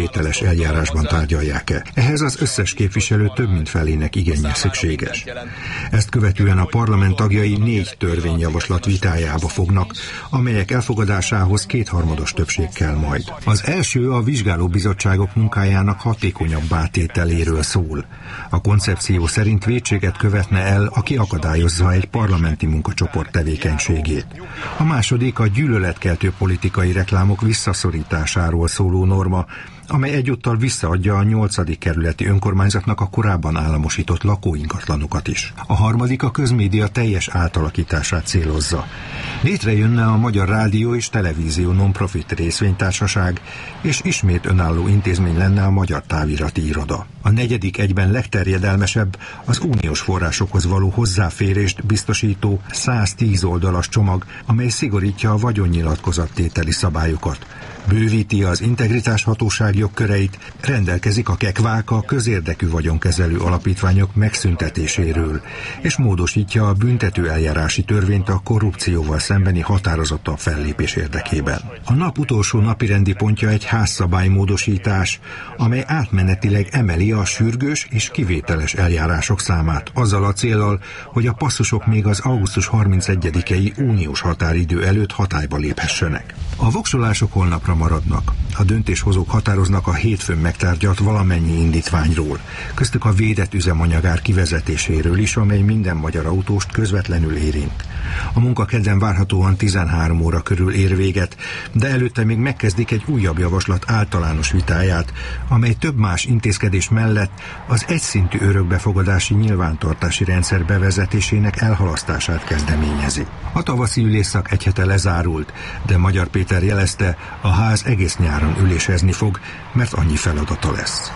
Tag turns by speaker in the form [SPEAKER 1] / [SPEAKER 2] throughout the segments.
[SPEAKER 1] kivételes eljárásban tárgyalják-e. Ehhez az összes képviselő több mint felének igénye szükséges. Ezt követően a parlament tagjai 4 törvényjavaslat vitájába fognak, amelyek elfogadásához 2/3 többség kell majd. Az első a vizsgálóbizottságok munkájának hatékonyabb tételéről szól. A koncepció szerint vétséget követne el, aki akadályozza egy parlamenti munkacsoport tevékenységét. A második a gyűlöletkeltő politikai reklámok visszaszorításáról szóló norma, amely egyúttal visszaadja a 8. kerületi önkormányzatnak a korábban államosított lakóingatlanokat is. A harmadik a közmédia teljes átalakítását célozza. Létrejönne a Magyar Rádió és Televízió non-profit részvénytársaság, és ismét önálló intézmény lenne a Magyar Távirati Iroda. A negyedik, egyben legterjedelmesebb az uniós forrásokhoz való hozzáférést biztosító 110 oldalas csomag, amely szigorítja a vagyonnyilatkozattételi szabályokat, bővíti az integritáshatóság jogköreit, rendelkezik a KEKVÁK, a közérdekű vagyonkezelő alapítványok megszüntetéséről, és módosítja a büntető eljárási törvényt a korrupcióval szembeni határozottabb fellépés érdekében. A nap utolsó napirendi pontja egy házszabálymódosítás, amely átmenetileg emeli a sürgős és kivételes eljárások számát, azzal a céllal, hogy a passzusok még az augusztus 31-i uniós határidő előtt hatályba léphessenek. A voksolások holnapra maradnak. A döntéshozók határoznak a hétfőn megtárgyalt valamennyi indítványról, köztük a védett üzemanyagár kivezetéséről is, amely minden magyar autóst közvetlenül érint. A munka kedden várhatóan 13 óra körül ér véget, de előtte még megkezdik egy újabb javaslat általános vitáját, amely több más intézkedés mellett az egyszintű örökbefogadási nyilvántartási rendszer bevezetésének elhalasztását kezdeményezi. A tavaszi ülésszak egy hete lezárult, de Magyar Péter jelezte, a ház egész nyáron ülésezni fog, mert annyi feladata lesz.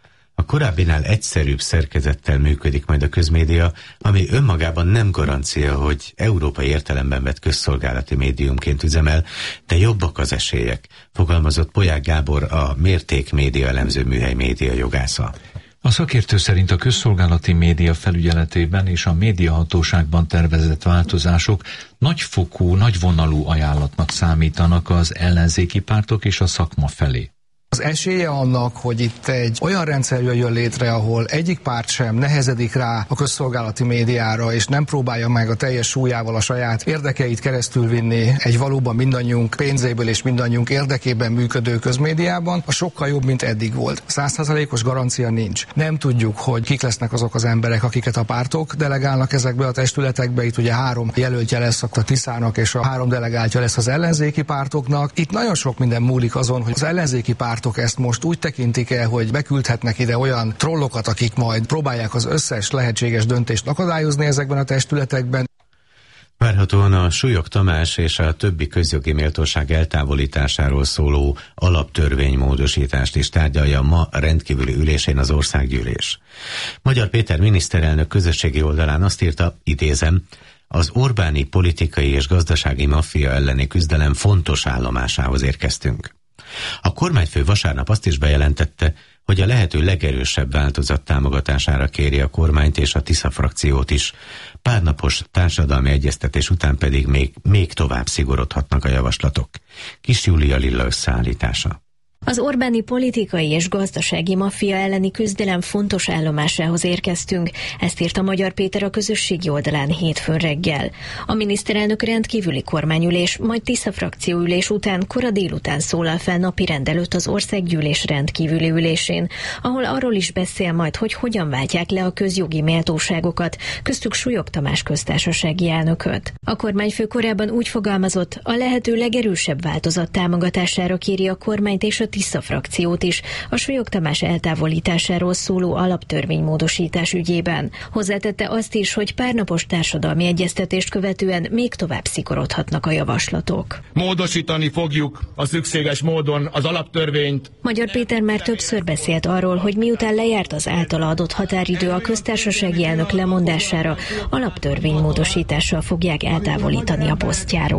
[SPEAKER 2] A korábbinál egyszerűbb szerkezettel működik majd a közmédia, ami önmagában nem garancia, hogy európai értelemben vett közszolgálati médiumként üzemel, de jobbak az esélyek, fogalmazott Polyák Gábor, a Mérték Média elemző műhely média jogásza.
[SPEAKER 3] A szakértő szerint a közszolgálati média felügyeletében és a médiahatóságban tervezett változások nagyfokú, nagyvonalú ajánlatnak számítanak az ellenzéki pártok és a szakma felé.
[SPEAKER 4] Az esélye annak, hogy itt egy olyan rendszer jöjjön létre, ahol egyik párt sem nehezedik rá a közszolgálati médiára, és nem próbálja meg a teljes súlyával a saját érdekeit keresztülvinni egy valóban mindannyiunk pénzéből és mindannyiunk érdekében működő közmédiában, a sokkal jobb, mint eddig volt. 100%-os garancia nincs. Nem tudjuk, hogy kik lesznek azok az emberek, akiket a pártok delegálnak ezekbe a testületekbe. Itt ugye 3 jelöltje lesz a Tiszának, és a 3 delegáltja lesz az ellenzéki pártoknak. Itt nagyon sok minden múlik azon, hogy az ellenzéki pártok ezt most úgy tekintik el, hogy beküldhetnek ide olyan trollokat, akik majd próbálják az összes lehetséges döntést akadályozni ezekben a testületekben.
[SPEAKER 2] Várhatóan a Súlyog Tamás és a többi közjogi méltóság eltávolításáról szóló alaptörvénymódosítást is tárgyalja ma rendkívüli ülésén az Országgyűlés. Magyar Péter miniszterelnök közösségi oldalán azt írta, idézem, az Orbáni politikai és gazdasági maffia elleni küzdelem fontos állomásához érkeztünk. A kormányfő vasárnap azt is bejelentette, hogy a lehető legerősebb változat támogatására kéri a kormányt és a Tisza frakciót is. Pár napos társadalmi egyeztetés után pedig még tovább szigorodhatnak a javaslatok. Kis Júlia Lilla összeállítása.
[SPEAKER 5] Az Orbáni politikai és gazdasági maffia elleni küzdelem fontos állomásához érkeztünk, ezt írta Magyar Péter a közösségi oldalán hétfőn reggel. A miniszterelnök rendkívüli kormányülés, majd Tisza frakcióülés után kora délután szólal fel napirend előtt az Országgyűlés rendkívüli ülésén, ahol arról is beszél majd, hogy hogyan váltják le a közjogi méltóságokat, köztük Súlyog Tamás köztársasági elnököt. A kormányfő korábban úgy fogalmazott, a lehető legerősebb változat támogatására kéri a kormányt és a Tisza frakciót is a Súlyog Tamás eltávolításáról szóló alaptörvénymódosítás ügyében. Hozzátette azt is, hogy párnapos társadalmi egyeztetést követően még tovább szigorodhatnak a javaslatok.
[SPEAKER 6] Módosítani fogjuk a szükséges módon az alaptörvényt.
[SPEAKER 5] Magyar Péter már többször beszélt arról, hogy miután lejárt az általa adott határidő a köztársasági elnök lemondására, alaptörvénymódosítással fogják eltávolítani a posztjáról.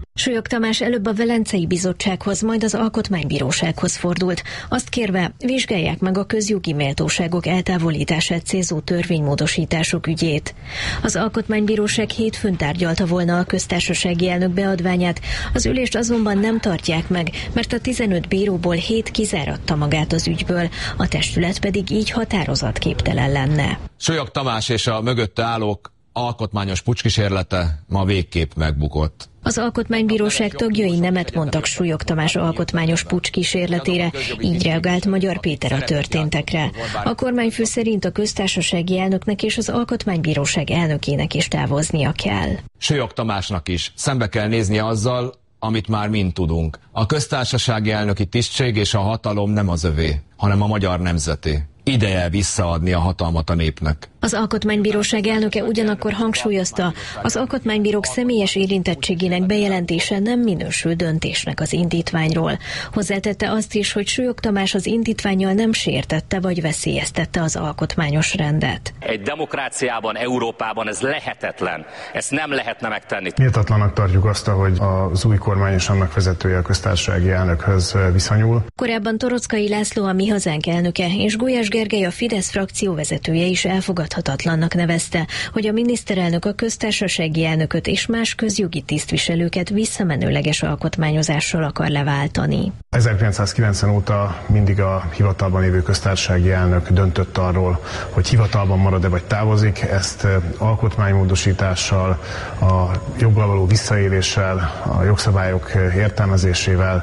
[SPEAKER 5] Súlyog Tamás előbb a Velencei Bizottsághoz, majd az Alkotmánybírósághoz fordult, azt kérve, vizsgálják meg a közjogi méltóságok eltávolítását célzó törvénymódosítások ügyét. Az Alkotmánybíróság hétfőn tárgyalta volna a köztársasági elnök beadványát, az ülést azonban nem tartják meg, mert a 15 bíróból 7 kizáratta magát az ügyből, a testület pedig így határozatképtelen lenne.
[SPEAKER 7] Súlyog Tamás és a mögötte állók alkotmányos pucskísérlete ma végképp megbukott.
[SPEAKER 5] Az Alkotmánybíróság tagjai nemet mondtak Súlyog Tamás alkotmányos puccs kísérletére, így reagált Magyar Péter a történtekre. A kormányfő szerint a köztársasági elnöknek és az Alkotmánybíróság elnökének is távoznia kell.
[SPEAKER 7] Súlyog Tamásnak is szembe kell néznie azzal, amit már mind tudunk. A köztársasági elnöki tisztség és a hatalom nem az övé, hanem a magyar nemzeté. Ideje visszaadni a hatalmat a népnek.
[SPEAKER 5] Az Alkotmánybíróság elnöke ugyanakkor hangsúlyozta, az alkotmánybírók személyes érintettségének bejelentése nem minősül döntésnek az indítványról. Hozzátette azt is, hogy Súlyog Tamás az indítvánnyal nem sértette vagy veszélyeztette az alkotmányos rendet.
[SPEAKER 8] Egy demokráciában, Európában ez lehetetlen. Ezt nem lehetne megtenni.
[SPEAKER 9] Méltatlannak tartjuk azt, hogy az új kormány és annak vezetője a köztársasági elnökhöz viszonyul.
[SPEAKER 5] Korábban Toroczkai László a Mi Hazánk elnöke és Gulyás Gergely a Fidesz frakció vezetője is elfogadhatatlannak nevezte, hogy a miniszterelnök a köztársasági elnököt és más közjogi tisztviselőket visszamenőleges alkotmányozással akar leváltani.
[SPEAKER 9] 1990 óta mindig a hivatalban lévő köztársasági elnök döntött arról, hogy hivatalban marad-e vagy távozik. Ezt alkotmánymódosítással, a joggal való visszaéléssel, a jogszabályok értelmezésével,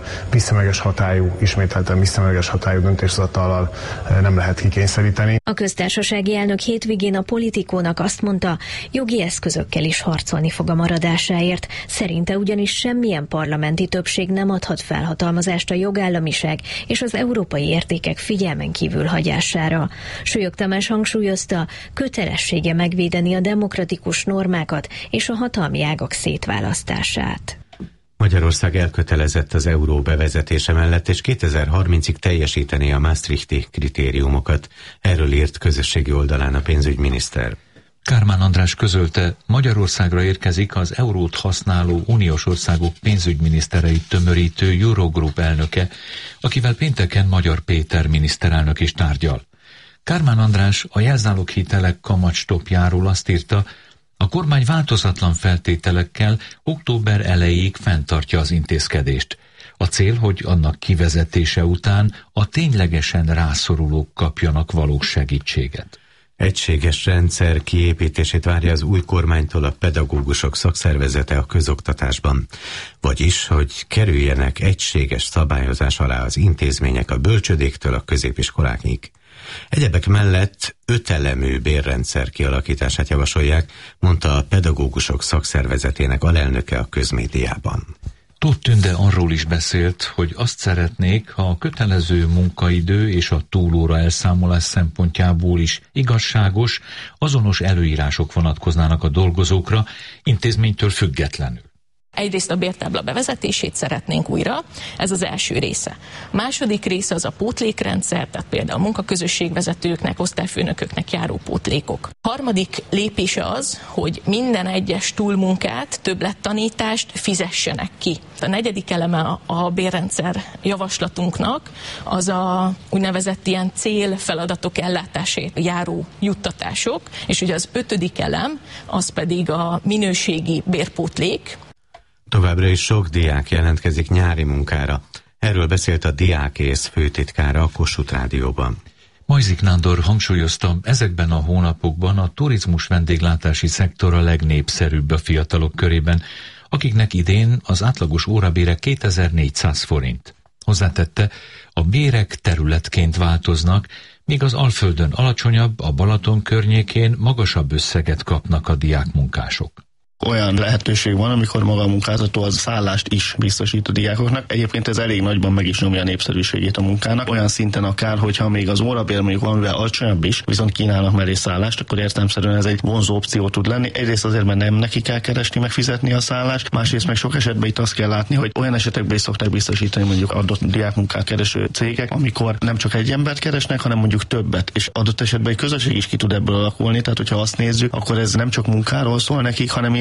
[SPEAKER 9] ismételten visszamenőleges hatályú döntéshozatallal nem lehet kikényszeríteni.
[SPEAKER 5] A köztársasági elnök hétvégén a Politikónak azt mondta, jogi eszközökkel is harcolni fog a maradásáért. Szerinte ugyanis semmilyen parlamenti többség nem adhat felhatalmazást a jogállamiság és az európai értékek figyelmen kívül hagyására. Súlyog Tamás hangsúlyozta, kötelessége megvédeni a demokratikus normákat és a hatalmi ágak szétválasztását.
[SPEAKER 2] Magyarország elkötelezett az euró bevezetése mellett, és 2030-ig teljesíteni a Maastrichti kritériumokat. Erről írt közösségi oldalán a pénzügyminiszter.
[SPEAKER 3] Kármán András közölte, Magyarországra érkezik az eurót használó uniós országok pénzügyminisztereit tömörítő Eurogroup elnöke, akivel pénteken Magyar Péter miniszterelnök is tárgyal. Kármán András a jelzáloghitelek kamatstoppjáról azt írta, a kormány változatlan feltételekkel október elejéig fenntartja az intézkedést. A cél, hogy annak kivezetése után a ténylegesen rászorulók kapjanak valós segítséget.
[SPEAKER 2] Egységes rendszer kiépítését várja az új kormánytól a pedagógusok szakszervezete a közoktatásban, vagyis, hogy kerüljenek egységes szabályozás alá az intézmények a bölcsödéktől a középiskolákig. Egyebek mellett 5 elemű bérrendszer kialakítását javasolják, mondta a pedagógusok szakszervezetének alelnöke a közmédiában.
[SPEAKER 3] Tóth Tünde arról is beszélt, hogy azt szeretnék, ha a kötelező munkaidő és a túlóra elszámolás szempontjából is igazságos, azonos előírások vonatkoznának a dolgozókra, intézménytől függetlenül.
[SPEAKER 10] Egyrészt a bértábla bevezetését szeretnénk újra, ez az első része. A második része az a pótlékrendszer, tehát például a munkaközösségvezetőknek, osztályfőnököknek járó pótlékok. A harmadik lépése az, hogy minden egyes túlmunkát, többlettanítást fizessenek ki. A negyedik eleme a bérrendszer javaslatunknak az a úgynevezett ilyen célfeladatok ellátásért járó juttatások, és ugye az 5. elem az pedig a minőségi bérpótlék.
[SPEAKER 2] Továbbra is sok diák jelentkezik nyári munkára. Erről beszélt a Diákész főtitkára a Kossuth Rádióban.
[SPEAKER 3] Majzik Nándor hangsúlyozta, ezekben a hónapokban a turizmus vendéglátási szektor a legnépszerűbb a fiatalok körében, akiknek idén az átlagos órabére 2400 forint. Hozzátette, a bérek területként változnak, míg az Alföldön alacsonyabb, a Balaton környékén magasabb összeget kapnak a diákmunkások.
[SPEAKER 11] Olyan lehetőség van, amikor maga a munkáltató az szállást is biztosít a diákoknak. Egyébként ez elég nagyban meg is nyomja a népszerűségét a munkának. Olyan szinten akár, hogyha még az órabér mondjuk valamivel alacsonyabb is, viszont kínálnak mellé szállást, akkor értelemszerűen ez egy vonzó opció tud lenni. Egyrészt azért, mert nem neki kell keresni, megfizetni a szállást, másrészt meg sok esetben itt azt kell látni, hogy olyan esetekben is szokták biztosítani mondjuk adott diákmunkát kereső cégek, amikor nem csak egy embert keresnek, hanem mondjuk többet, és adott esetben egy közösség is ki tud ebből alakulni. Tehát, hogyha azt nézzük, akkor ez nem csak munkáról szól nekik, hanem ilyen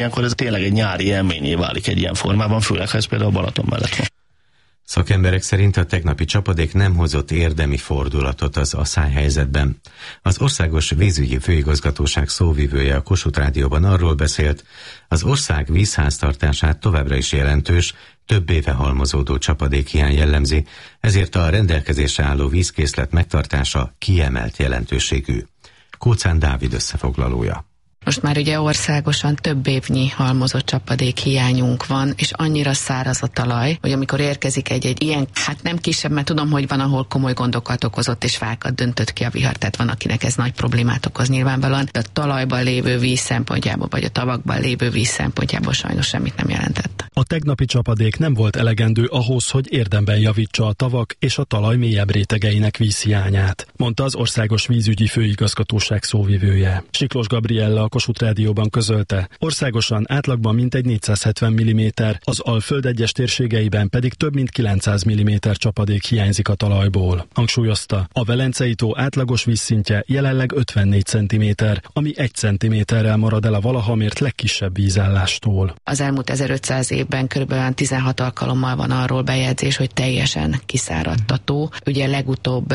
[SPEAKER 11] ilyenkor ez tényleg egy nyári élményé válik egy ilyen formában, főleg ha ez például a Balaton mellett van.
[SPEAKER 2] Szakemberek szerint a tegnapi csapadék nem hozott érdemi fordulatot az asszályhelyzetben. Az Országos Vízügyi Főigazgatóság szóvivője a Kossuth Rádióban arról beszélt, az ország vízháztartását továbbra is jelentős, több éve halmozódó csapadékhiány jellemzi, ezért a rendelkezésre álló vízkészlet megtartása kiemelt jelentőségű. Kóczán Dávid összefoglalója.
[SPEAKER 12] Most már ugye országosan több évnyi halmozott csapadék hiányunk van, és annyira száraz a talaj, hogy amikor érkezik egy ilyen, hát nem kisebb, mert tudom, hogy van, ahol komoly gondokat okozott, és fákat döntött ki a vihar, tehát van, akinek ez nagy problémát okoz nyilvánvalóan, de a talajban lévő víz szempontjából, vagy a tavakban lévő víz szempontjából sajnos semmit nem jelentett.
[SPEAKER 13] A tegnapi csapadék nem volt elegendő ahhoz, hogy érdemben javítsa a tavak és a talaj mélyebb rétegeinek vízhiányát, mondta az Országos Vízügyi Főigazgatóság szóvivője. Siklós Gabriella a Kossuth Rádióban közölte, országosan átlagban mintegy 470 mm, az Alföld egyes térségeiben pedig több mint 900 mm csapadék hiányzik a talajból. Hangsúlyozta, a Velencei tó átlagos vízszintje jelenleg 54 cm, ami 1 cm-rel marad el a valaha mért legkisebb vízállástól.
[SPEAKER 12] Az elmúlt 1500 évben kb. 16 alkalommal van arról bejegyzés, hogy teljesen kiszáradt a tó. Ugye legutóbb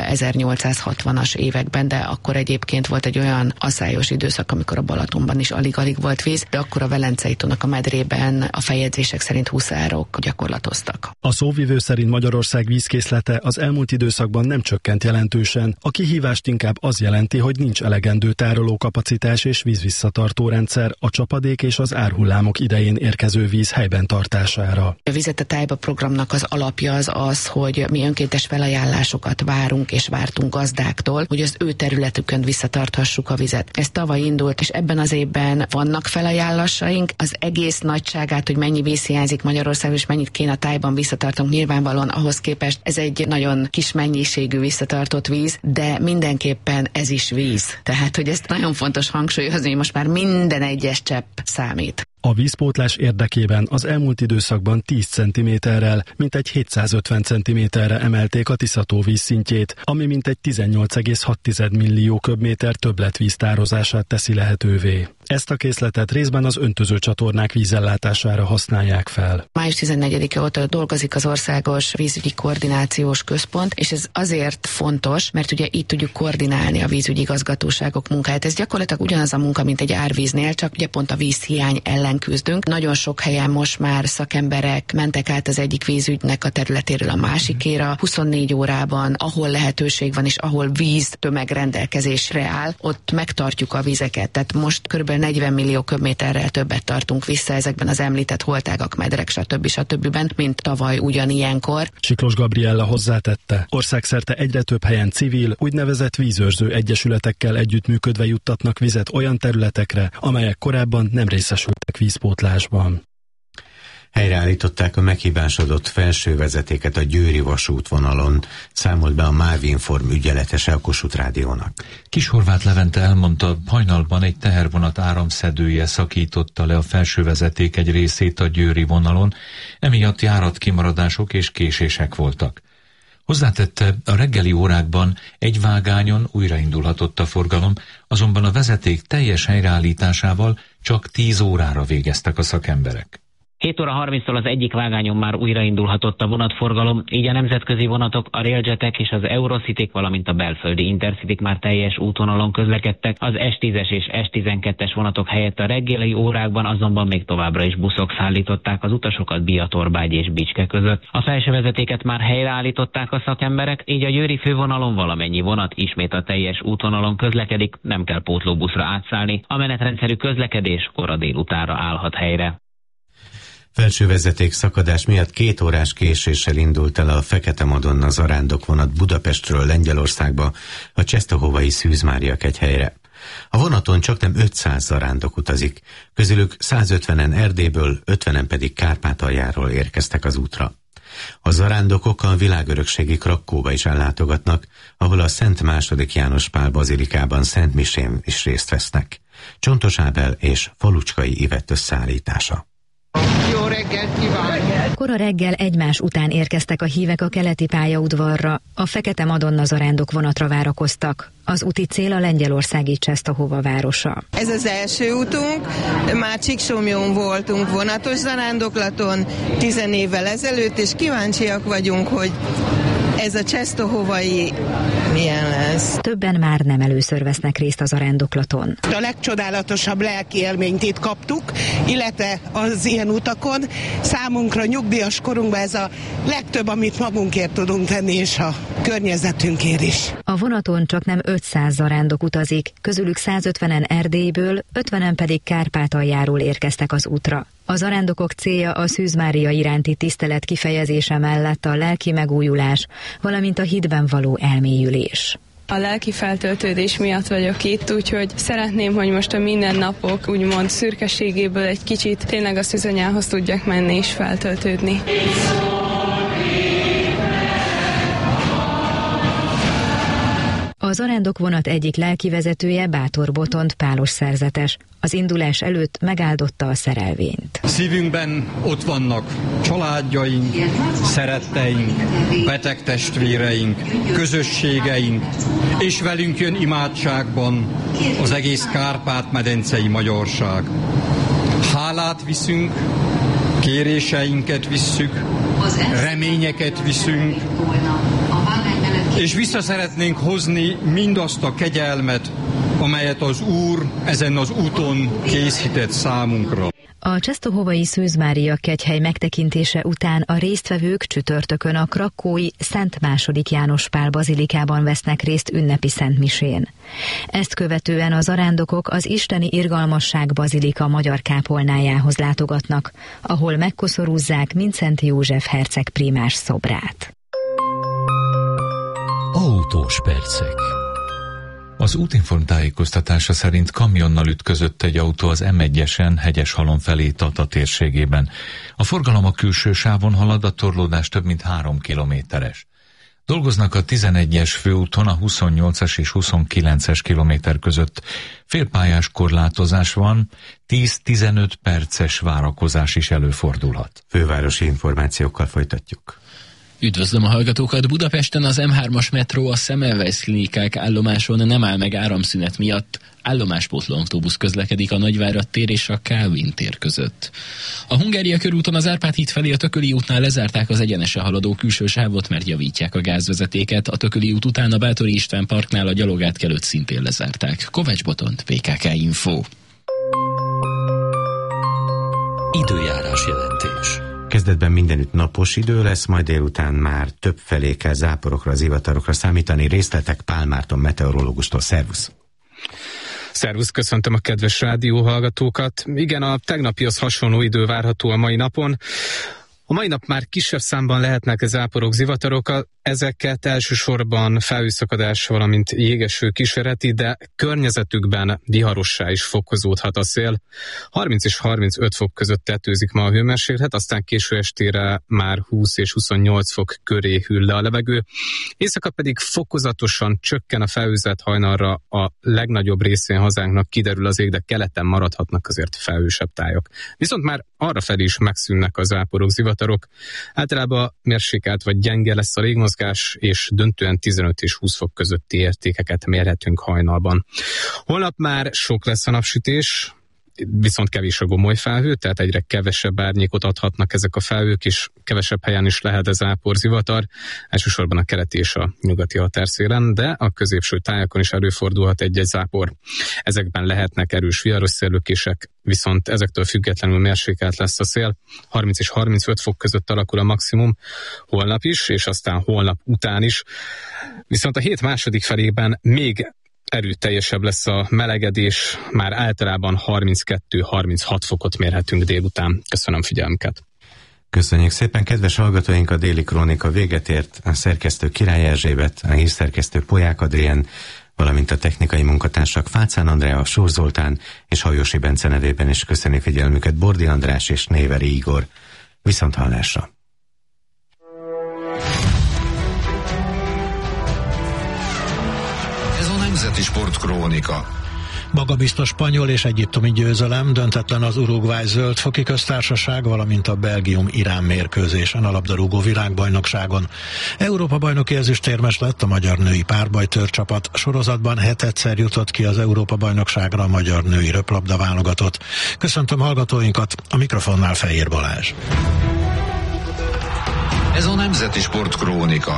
[SPEAKER 12] 1860-as években, de akkor egyébként volt egy olyan asszályos időszak, amikor a Balatonban is alig-alig volt víz, de akkor a Velencei tónak a medrében a feljegyzések szerint huszárok gyakorlatoztak.
[SPEAKER 13] A szóvivő szerint Magyarország vízkészlete az elmúlt időszakban nem csökkent jelentősen. A kihívást inkább az jelenti, hogy nincs elegendő tárolókapacitás és vízvisszatartó rendszer a csapadék és az árhullámok idején érkező víz helyben tartására.
[SPEAKER 12] A Vizet a tájba programnak az alapja az, hogy mi önkéntes felajánlásokat várunk és vártunk gazdáktól, hogy az ő területükön visszatarthassuk a vizet. Ez tavaly indult, és ebben az évben vannak felajánlásaink. Az egész nagyságát, hogy mennyi víz hiányzik Magyarországon, és mennyit kéne a tájban visszatartunk, nyilvánvalóan ahhoz képest ez egy nagyon kis mennyiségű visszatartott víz, de mindenképpen ez is víz. Tehát, hogy ezt nagyon fontos hangsúlyozni, hogy most már minden egyes csepp számít.
[SPEAKER 13] A vízpótlás érdekében az elmúlt időszakban 10 cm-rel, mintegy 750 cm-re emelték a Tisza-tó vízszintjét, ami mintegy 18,6 millió köbméter többletvíz tározását teszi lehetővé. Ezt a készletet részben az öntöző csatornák vízellátására használják fel.
[SPEAKER 12] Május 14-e óta dolgozik az Országos Vízügyi Koordinációs Központ, és ez azért fontos, mert ugye így tudjuk koordinálni a vízügyi igazgatóságok munkáját. Ez gyakorlatilag ugyanaz a munka, mint egy árvíznél, csak ugye pont a vízhiány ellen küzdünk. Nagyon sok helyen most már szakemberek mentek át az egyik vízügynek a területéről a másikéra. 24 órában, ahol lehetőség van és ahol víz tömeg rendelkezésre áll, ott megtartjuk a vizeket. Tehát most kb. 40 millió köbméterrel többet tartunk vissza ezekben az említett holtágak, medrek, stb., mint tavaly ugyanilyenkor.
[SPEAKER 13] Siklós Gabriella hozzátette, országszerte egyre több helyen civil, úgynevezett vízőrző egyesületekkel együttműködve juttatnak vizet olyan területekre, amelyek korábban nem részesültek vízpótlásban.
[SPEAKER 2] Helyreállították a meghibásodott felső vezetéket a győri vasútvonalon, számolt be a Máveinform ügyeletese a Kossuth Rádiónak.
[SPEAKER 3] Kishorváth Levente elmondta, hajnalban egy tehervonat áramszedője szakította le a felső vezeték egy részét a győri vonalon, emiatt járatkimaradások és késések voltak. Hozzátette, a reggeli órákban egy vágányon újraindulhatott a forgalom, azonban a vezeték teljes helyreállításával csak 10 órára végeztek a szakemberek.
[SPEAKER 14] 7 óra 30-tól az egyik vágányon már újraindulhatott a vonatforgalom, így a nemzetközi vonatok, a railjetek és az Eurocityk, valamint a belföldi Intercityk már teljes útvonalon közlekedtek, az S10-es és S12-es vonatok helyett a reggeli órákban azonban még továbbra is buszok szállították az utasokat Biatorbágy és Bicske között. A felső vezetéket már helyreállították a szakemberek, így a győri fővonalon valamennyi vonat ismét a teljes útvonalon közlekedik, nem kell pótlóbuszra átszállni, a menetrendszerű közlekedés kora délutánra állhat helyre.
[SPEAKER 2] Felsővezeték szakadás miatt 2 órás késéssel indult el a Fekete Madonna zarándokvonat Budapestről Lengyelországba, a Czestohovai Szűz Mária kegyhelyre. A vonaton csaknem 500 zarándok utazik, közülük 150-en Erdélyből, 50-en pedig Kárpátaljáról érkeztek az útra. A zarándokok a világörökségi Krakkóba is ellátogatnak, ahol a Szent II. János Pál bazilikában Szent Misén is részt vesznek. Csontos Ábel és Falucskai Ivett összeállítása.
[SPEAKER 15] Jó reggelt! reggelt kívánok!
[SPEAKER 16] Kora reggel egymás után érkeztek a hívek a keleti pályaudvarra, a Fekete Madonna zarándok vonatra várakoztak. Az úti cél a lengyelországi Czestochowa városa.
[SPEAKER 17] Ez az első útunk, már Csíksomlyón voltunk vonatos zarándoklaton 10 évvel ezelőtt, és kíváncsiak vagyunk, hogy ez a Czestochowai milyen lesz.
[SPEAKER 16] Többen már nem először vesznek részt a zarándoklaton.
[SPEAKER 15] A legcsodálatosabb lelki élményt itt kaptuk, illetve az ilyen utakon. Számunkra nyugdíjas korunkban ez a legtöbb, amit magunkért tudunk tenni, és a környezetünkért is.
[SPEAKER 16] A vonaton csak nem 500 zarándok utazik, közülük 150-en Erdélyből, 50-en pedig Kárpátaljáról érkeztek az útra. A zarándokok célja a Szűz Mária iránti tisztelet kifejezése mellett a lelki megújulás, valamint a hitben való elmélyülés.
[SPEAKER 18] A lelki feltöltődés miatt vagyok itt, úgyhogy szeretném, hogy most a mindennapok úgymond szürkeségéből egy kicsit tényleg a szűzanyához tudjak menni és feltöltődni.
[SPEAKER 16] A zarándok vonat egyik lelkivezetője, Bátor Botont Pálos szerzetes. Az indulás előtt megáldotta a szerelvényt.
[SPEAKER 19] Szívünkben ott vannak családjaink, szeretteink, beteg testvéreink, közösségeink, és velünk jön imádságban az egész Kárpát-medencei magyarság. Hálát viszünk, kéréseinket visszük, reményeket viszünk, és vissza szeretnénk hozni mindazt a kegyelmet, amelyet az Úr ezen az úton készített számunkra.
[SPEAKER 16] A Czestochowai Szűz Mária kegyhely megtekintése után a résztvevők csütörtökön a krakói Szent II. János Pál bazilikában vesznek részt ünnepi szentmisén. Ezt követően a zarándokok az Isteni Irgalmasság bazilika magyar kápolnájához látogatnak, ahol megkoszorúzzák Mindszenty József herceg prímás szobrát.
[SPEAKER 3] Autós percek. Az Útinform tájékoztatása szerint kamionnal ütközött egy autó az M1-esen Hegyeshalom felé Tata térségében. A forgalom a külső sávon halad, a torlódás több mint 3 kilométeres. Dolgoznak a 11-es főúton a 28-as és 29-es kilométer között. Félpályás korlátozás van, 10-15 perces várakozás is előfordulhat.
[SPEAKER 2] Fővárosi információkkal folytatjuk.
[SPEAKER 20] Üdvözlöm a hallgatókat! Budapesten az M3-as metró a Semmelweis klinikák állomáson nem áll meg áramszünet miatt. Állomáspótló autóbusz közlekedik a Nagyvárad tér és a Kálvin tér között. A Hungária körúton az Árpád híd felé a Tököli útnál lezárták az egyenesen haladó külső sávot, mert javítják a gázvezetéket. A Tököli út után a Bátori István parknál a gyalogátkelőt szintén lezárták. Kovács Botont, PKK Info.
[SPEAKER 3] Időjárás jelentés.
[SPEAKER 2] Kezdetben mindenütt napos idő lesz, majd délután már többfelé kell záporokra, zivatarokra számítani. Részletek Pál Márton meteorológustól. Szervusz!
[SPEAKER 21] Szervusz, köszöntöm a kedves rádióhallgatókat. Igen, a tegnapihoz hasonló idő várható a mai napon. A mai nap már kisebb számban lehetnek záporok, zivatarok, ezeket elsősorban felhőszakadás, valamint jégeső kíséreti, de környezetükben viharossá is fokozódhat a szél. 30 és 35 fok között tetőzik ma a hőmérséklet, aztán késő estére már 20 és 28 fok köré hűl le a levegő. Éjszaka pedig fokozatosan csökken a felhőzet, hajnalra a legnagyobb részén hazánknak kiderül az ég, de keleten maradhatnak azért felhősebb tájak. Viszont már arra felé is megszűnnek a záporok, zivatarok. Általában mérsékelt vagy gyenge lesz a légmozgás, és döntően 15 és 20 fok közötti értékeket mérhetünk hajnalban. Holnap már sok lesz a napsütés, viszont kevés a gomoly felhő, tehát egyre kevesebb árnyékot adhatnak ezek a felhők, és kevesebb helyen is lehet ez zápor, zivatar, elsősorban a keleti és a nyugati határszélen, de a középső tájakon is előfordulhat egy-egy zápor. Ezekben lehetnek erős viharos széllökések, viszont ezektől függetlenül mérsékelt lesz a szél. 30 és 35 fok között alakul a maximum holnap is, és aztán holnap után is. Viszont a hét második felében még erőteljesebb lesz a melegedés, már általában 32-36 fokot mérhetünk délután. Köszönöm figyelmüket!
[SPEAKER 2] Köszönjük szépen, kedves hallgatóink, a déli krónika véget ért, a szerkesztő Király Erzsébet, a hírszerkesztő Polyák Adrien, valamint a technikai munkatársak Fácán Andrea, Sór Zoltán és Hajósi Bence nevében is köszöni figyelmüket Bordi András és Néveri Igor. Viszonthallásra!
[SPEAKER 22] Ez a Nemzeti Sportkrónika.
[SPEAKER 1] Magabiztos spanyol és egyiptomi győzelem, döntetlen az Uruguay Zöld-foki Köztársaság, valamint a Belgium-Irán mérkőzésen a labdarúgó világbajnokságon. Európa-bajnoki ezüstérmes lett a magyar női párbajtőr csapat, sorozatban 7-szer jutott ki az Európa-bajnokságra a magyar női röplabda válogatott. Köszöntöm hallgatóinkat, a mikrofonnál Fehér Balázs.
[SPEAKER 22] Ez a Nemzeti Sport Krónika.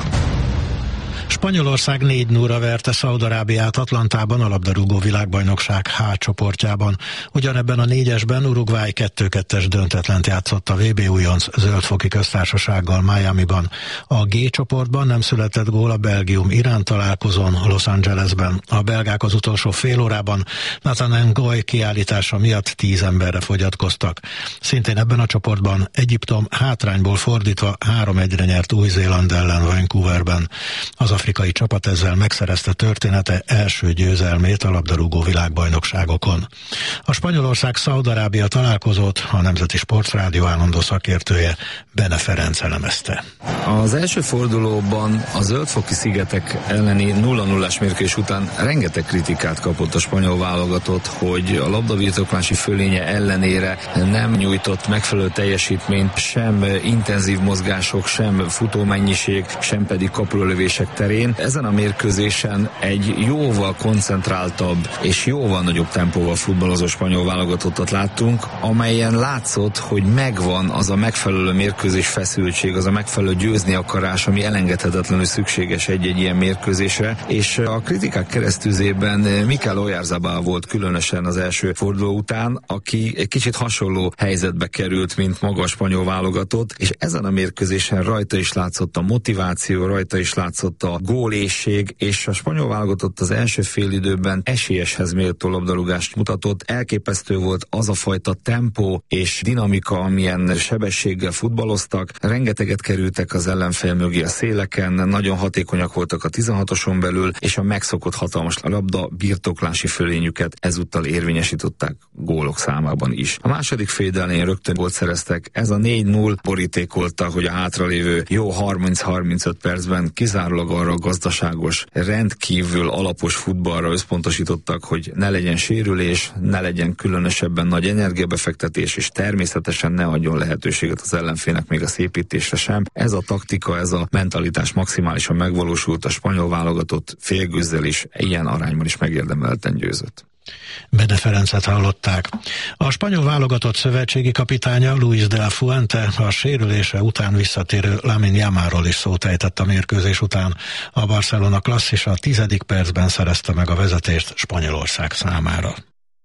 [SPEAKER 1] Spanyolország 4-0-ra verte Szaúd-Arábiát Atlantában a labdarúgó világbajnokság H csoportjában. Ugyanebben a 4-esben Uruguay 2-2-es döntetlent játszott a VB újonc Zöld-foki Köztársasággal Miamiban. A G csoportban nem született gól a Belgium-Irán találkozón Los Angelesben. A belgák az utolsó fél órában Nathan Ngoy kiállítása miatt 10 emberre fogyatkoztak. Szintén ebben a csoportban Egyiptom hátrányból fordítva 3-1-re nyert Új-Zéland ellen Vancouverben. Az afrikai csapat ezzel megszerezte története első győzelmét a labdarúgó világbajnokságokon. A Spanyolország-Szaúd-Arábia találkozót a Nemzeti Sportrádió állandó szakértője Bene Ferenc elemezte.
[SPEAKER 23] Az első fordulóban a Zöld-foki szigetek elleni 0-0-as mérkőzés után rengeteg kritikát kapott a spanyol válogatott, hogy a labdabirtoklási fölénye ellenére nem nyújtott megfelelő teljesítményt, sem intenzív mozgások, sem futómennyiség, sem pedig kapulölövések terén. Ezen a mérkőzésen egy jóval koncentráltabb és jóval nagyobb tempóval futballozó spanyol válogatottat láttunk, amelyen látszott, hogy megvan az a megfelelő mérkőzés feszültség, az a megfelelő győzni akarás, ami elengedhetetlenül szükséges egy-egy ilyen mérkőzésre, és a kritikák keresztüzében Mikel Oyarzabal volt különösen az első forduló után, aki egy kicsit hasonló helyzetbe került, mint maga a spanyol válogatott, és ezen a mérkőzésen rajta is látszott a motiváció, rajta is látszott a gólészség, és a spanyol válogatott az első félidőben esélyeshez méltó labdarúgást mutatott. Elképesztő volt az a fajta tempó és dinamika, amilyen sebességgel futballoztak. Rengeteget kerültek az ellenfél mögé a széleken, nagyon hatékonyak voltak a 16-oson belül, és a megszokott hatalmas labda birtoklási fölényüket ezúttal érvényesítettek gólok számában is. A második fél elején rögtön gólt szereztek. Ez a 4-0 borítékolta, hogy a hátralévő jó 30-35 percben kizárólag arra a gazdaságos, rendkívül alapos futballra összpontosítottak, hogy ne legyen sérülés, ne legyen különösebben nagy energiabefektetés, és természetesen ne adjon lehetőséget az ellenfélnek még a szépítésre sem. Ez a taktika, ez a mentalitás maximálisan megvalósult, a spanyol válogatott félgőzzel is, ilyen arányban is megérdemelten győzött.
[SPEAKER 1] Bene Ferencet hallották. A spanyol válogatott szövetségi kapitánya Luis de la Fuente a sérülése után visszatérő Lamine Yamalról is szót ejtett a mérkőzés után. A Barcelona klasszisa a 10. percben szerezte meg a vezetést Spanyolország számára.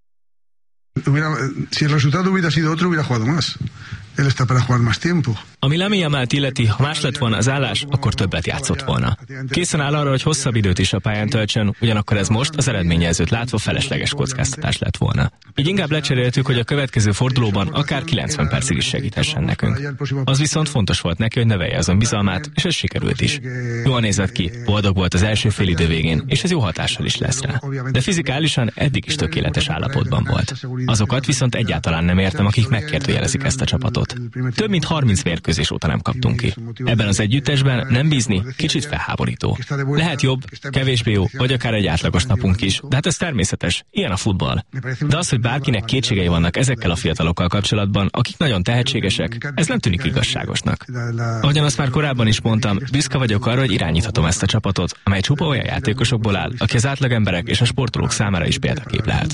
[SPEAKER 24] Si el resultado hubiera sido otro, hubiera jugado más. Él está para jugar más tiempo.
[SPEAKER 25] Ami Lamine Yamalt illeti, ha más lett volna az állás, akkor többet játszott volna. Készen áll arra, hogy hosszabb időt is a pályán töltsön, ugyanakkor ez most az eredményezőt látva felesleges kockáztatás lett volna. Így inkább lecseréltük, hogy a következő fordulóban akár 90 percig is segíthessen nekünk. Az viszont fontos volt neki, hogy növelje azon bizalmát, és ez sikerült is. Jól nézett ki, boldog volt az első félidő végén, és ez jó hatással is lesz rá. De fizikálisan eddig is tökéletes állapotban volt. Azokat viszont egyáltalán nem értem, akik megkérdőjelezik ezt a csapatot. Több mint 30 mérkőzés óta nem kaptunk ki. Ebben az együttesben nem bízni kicsit felháborító. Lehet jobb, kevésbé jó, vagy akár egy átlagos napunk is, de hát ez természetes, ilyen a futball. De az, hogy bárkinek kétségei vannak ezekkel a fiatalokkal kapcsolatban, akik nagyon tehetségesek, ez nem tűnik igazságosnak. Ahogyan azt már korábban is mondtam, büszke vagyok arra, hogy irányíthatom ezt a csapatot, amely csupa olyan játékosokból áll, aki az átlagemberek és a sportolók számára is példakép lehet.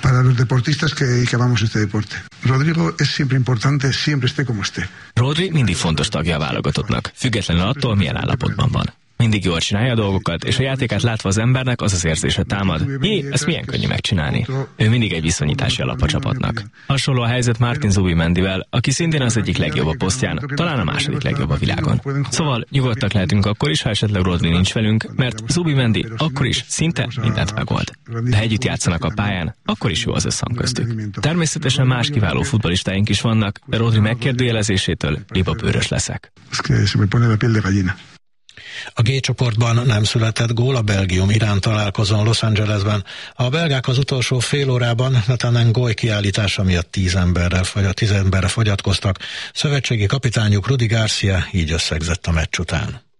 [SPEAKER 24] Rodrigo es siempre importante, siempre esté como esté.
[SPEAKER 25] Rodri mindig fontos tagja a válogatottnak, függetlenül attól, milyen állapotban van. Mindig jól csinálja a dolgokat, és a játékát látva az embernek az az érzése támad. Ezt milyen könnyű megcsinálni. Ő mindig egy viszonyítási alap a csapatnak. Hasonló a helyzet Martin Zubimendivel, aki szintén az egyik legjobb a posztján, talán a második legjobb a világon. Szóval nyugodtak lehetünk akkor is, ha esetleg Rodri nincs velünk, mert Zubimendi akkor is szinte mindent megold. De ha együtt játszanak a pályán, akkor is jó az összhang köztük. Természetesen más kiváló futballistáink is vannak, de Rodri megkérdőjelezésétől libabőrös leszek.
[SPEAKER 1] A G csoportban nem született gól a Belgium-Irán találkozón Los Angelesben. A belgák az utolsó fél órában Nathan Ngoy kiállítása miatt 10 emberre fogyatkoztak. Szövetségi kapitányuk Rudi Garcia így összegzett a meccs után.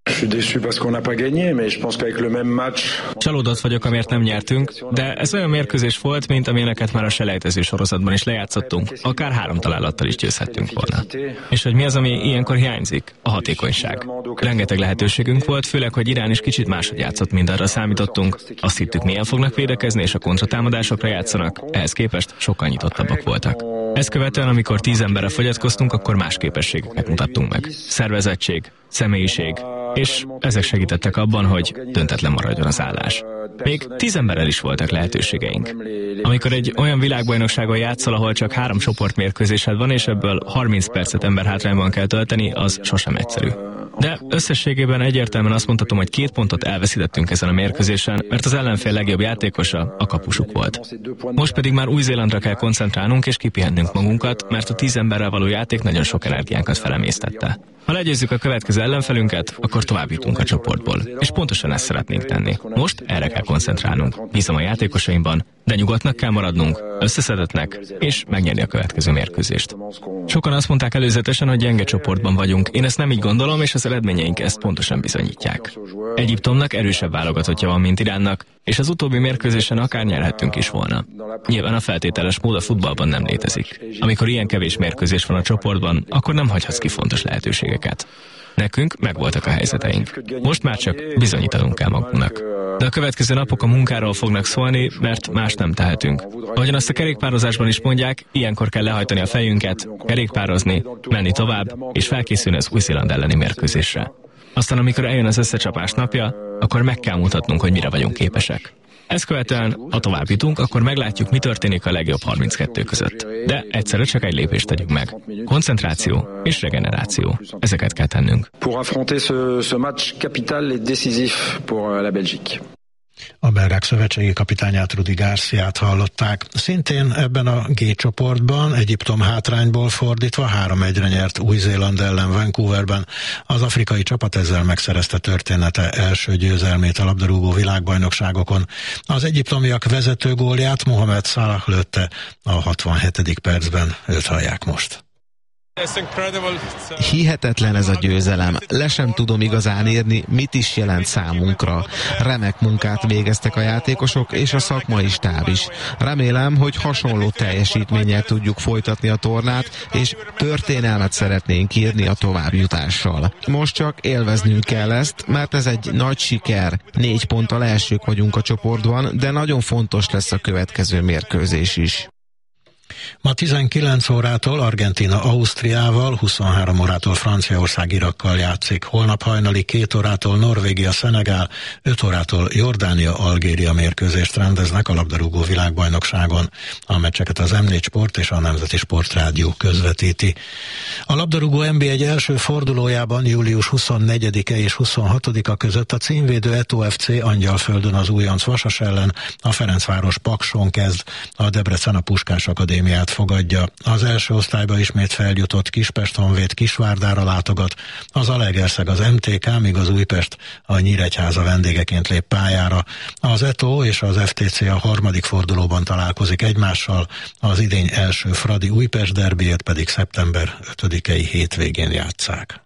[SPEAKER 25] Csalódott vagyok, amért nem nyertünk, de ez olyan mérkőzés volt, mint amilyeneket már a selejtező sorozatban is lejátszottunk, akár 3 találattal is győzhettünk volna. És hogy mi az, ami ilyenkor hiányzik? A hatékonyság. Rengeteg lehetőségünk volt, főleg, hogy Irán is kicsit máshogy játszott, mint arra számítottunk. Azt hittük, milyen fognak védekezni, és a kontratámadásokra játszanak, ehhez képest sokkal nyitottabbak voltak. Ezt követően, amikor 10 emberre fogyatkoztunk, akkor más képességeket mutattunk meg. Szervezettség, személyiség, és ezek segítettek abban, hogy döntetlen maradjon az állás. Még 10 emberrel is voltak lehetőségeink. Amikor egy olyan világbajnokságon játszol, ahol csak 3 csoportmérkőzésed van, és ebből 30 percet emberhátrányban kell tölteni, az sosem egyszerű. De összességében egyértelműen azt mondhatom, hogy 2 pontot elveszítettünk ezen a mérkőzésen, mert az ellenfél legjobb játékosa a kapusuk volt. Most pedig már Új-Zélandra kell koncentrálnunk és kipihennünk magunkat, mert a 10 emberrel való játék nagyon sok energiánkat felemésztette. Ha legyőzzük a következő ellenfelünket, akkor tovább jutunk a csoportból. És pontosan ezt szeretnénk tenni. Most erre kell koncentrálnunk. Bízom a játékosaimban, de nyugodtnak kell maradnunk, összeszedettnek, és megnyerni a következő mérkőzést. Sokan azt mondták előzetesen, hogy gyenge csoportban vagyunk. Én ezt nem így gondolom, és az eredményeink ezt pontosan bizonyítják. Egyiptomnak erősebb válogatottja van, mint Iránnak, és az utóbbi mérkőzésen akár nyerhettünk is volna. Nyilván a feltételes mód a futballban nem létezik. Amikor ilyen kevés mérkőzés van a csoportban, akkor nem hagyhatsz ki fontos lehetőségeket. Nekünk megvoltak a helyzeteink. Most már csak bizonyítanunk kell magunknak. De a következő napok a munkáról fognak szólni, mert más nem tehetünk. Ahogyan azt a kerékpározásban is mondják, ilyenkor kell lehajtani a fejünket, kerékpározni, menni tovább, és felkészülni az Új-Zéland elleni mérkőzésre. Aztán, amikor eljön az összecsapás napja, akkor meg kell mutatnunk, hogy mire vagyunk képesek. Ezt követően, ha tovább jutunk, akkor meglátjuk, mi történik a legjobb 32 között. De egyszerre csak egy lépést tegyünk meg. Koncentráció és regeneráció. Ezeket kell tennünk.
[SPEAKER 4] Pour affronter ce match capital et décisif pour la Belgique.
[SPEAKER 1] A belgák szövetségi kapitányát, Rudi Garciát hallották. Szintén ebben a G csoportban Egyiptom hátrányból fordítva 3-1-re nyert Új-Zéland ellen Vancouverben. Az afrikai csapat ezzel megszerezte története első győzelmét a labdarúgó világbajnokságokon. Az egyiptomiak vezető gólját Mohamed Salah lőtte a 67. percben, őt hallják most.
[SPEAKER 6] Hihetetlen ez a győzelem. Le sem tudom igazán írni, mit is jelent számunkra. Remek munkát végeztek a játékosok és a szakmai stáb is. Remélem, hogy hasonló teljesítménnyel tudjuk folytatni a tornát, és történelmet szeretnénk írni a továbbjutással. Most csak élveznünk kell ezt, mert ez egy nagy siker. 4 ponttal elsők vagyunk a csoportban, de nagyon fontos lesz a következő mérkőzés is.
[SPEAKER 1] Ma 19 órától Argentína Ausztriával, 23 órától Franciaország Irakkal játszik. Holnap hajnali 2 órától Norvégia Szenegál, 5 órától Jordánia Algéria mérkőzést rendeznek a labdarúgó világbajnokságon. A meccseket az M4 Sport és a Nemzeti Sportrádió közvetíti. A labdarúgó NB1 első fordulójában július 24-e és 26-a között a címvédő Eto FC Angyalföldön az újonc Vasas ellen, a Ferencváros Pakson kezd, a Debrecen a Puskás Akadémiát fogadja. Az első osztályba ismét feljutott Kispest Honvéd Kisvárdára látogat, az Zalaegerszeg az MTK, míg az Újpest a Nyíregyháza vendégeként lép pályára. Az Eto és az FTC a harmadik fordulóban találkozik egymással, az idény első Fradi Újpest derbiét pedig szeptember 5-i hétvégén játsszák.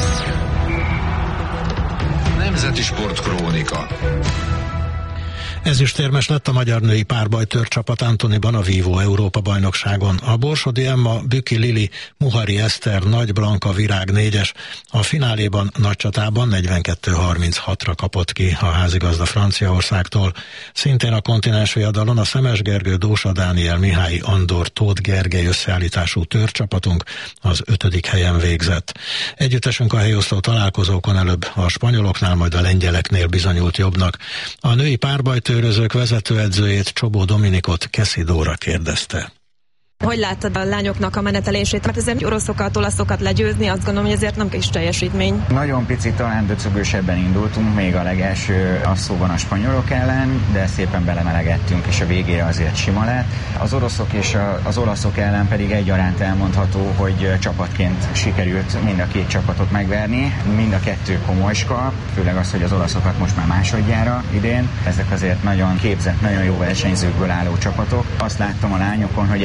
[SPEAKER 22] Nemzeti Sportkrónika.
[SPEAKER 1] Ezüstérmes lett a magyar női párbajtőr csapat Antoniban a Vívó Európa-bajnokságon. A Borsodi Emma, Büki Lili, Muhari Eszter, Nagy Blanka Virág 4-es, a fináléban nagy csatában 42-36-ra kapott ki a házigazda Franciaországtól. Szintén a kontinens viadalon a Szemes Gergő, Dósa Dániel, Mihály Andor, Tóth Gergely összeállítású tőrcsapatunk az 5. helyen végzett. Együttesünk a helyosztó találkozókon előbb a spanyoloknál, majd a lengyeleknél bizonyult jobbnak. A női párbajtőrözők vezetőedzőjét, Csobó Dominikot Keszi Dóra kérdezte.
[SPEAKER 7] Hogy láttad a lányoknak a menetelését? Mert ezért oroszokat, olaszokat legyőzni, azt gondolom, hogy ezért nem kis teljesítmény.
[SPEAKER 8] Nagyon picit talán döcögősebben indultunk, még a legelső asszóban a spanyolok ellen, de szépen belemelegettünk, és a végére azért sima lett. Az oroszok és az olaszok ellen pedig egyaránt elmondható, hogy csapatként sikerült mind a két csapatot megverni. Mind a kettő komolyska, főleg az, hogy az olaszokat most már másodjára idén. Ezek azért nagyon képzett, nagyon jó versenyzőkből álló csapatok. Azt láttam a lányokon, hogy a nap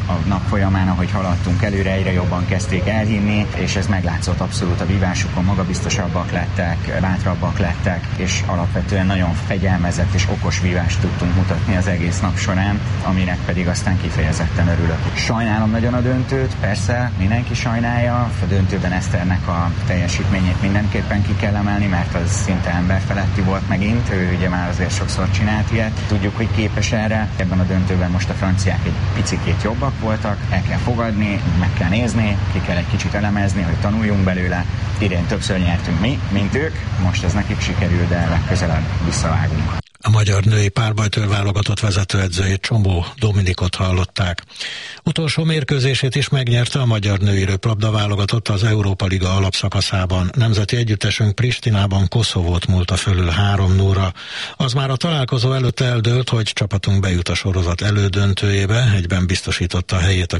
[SPEAKER 8] folyamán, ahogy haladtunk előre, egyre jobban kezdték elhinni, és ez meglátszott abszolút a vívásukon, magabiztosabbak lettek, bátrabbak lettek, és alapvetően nagyon fegyelmezett és okos vívást tudtunk mutatni az egész nap során, aminek pedig aztán kifejezetten örülök. Sajnálom nagyon a döntőt, persze mindenki sajnálja, a döntőben Eszternek a teljesítményét mindenképpen ki kell emelni, mert az szinte emberfeletti volt megint, ő ugye már azért sokszor csinált ilyet. Tudjuk, hogy képes erre. Ebben a döntőben most a franciák egy picikét jobbak voltak, el kell fogadni, meg kell nézni, ki kell egy kicsit elemezni, hogy tanuljunk belőle. Idén többször nyertünk mi, mint ők, most ez nekik sikerül, de legközelebb visszavágunk.
[SPEAKER 1] A magyar női párbajtőr válogatott vezetőedzőjét, Csombó Dominikot hallották. Utolsó mérkőzését is megnyerte a magyar női röplabda válogatott az Európa Liga alapszakaszában. Nemzeti együttesünk Pristinában Koszovót múlta fölül 3-0-ra. Az már a találkozó előtt eldőlt, hogy csapatunk bejut a sorozat elődöntőjébe, egyben biztosította a helyét a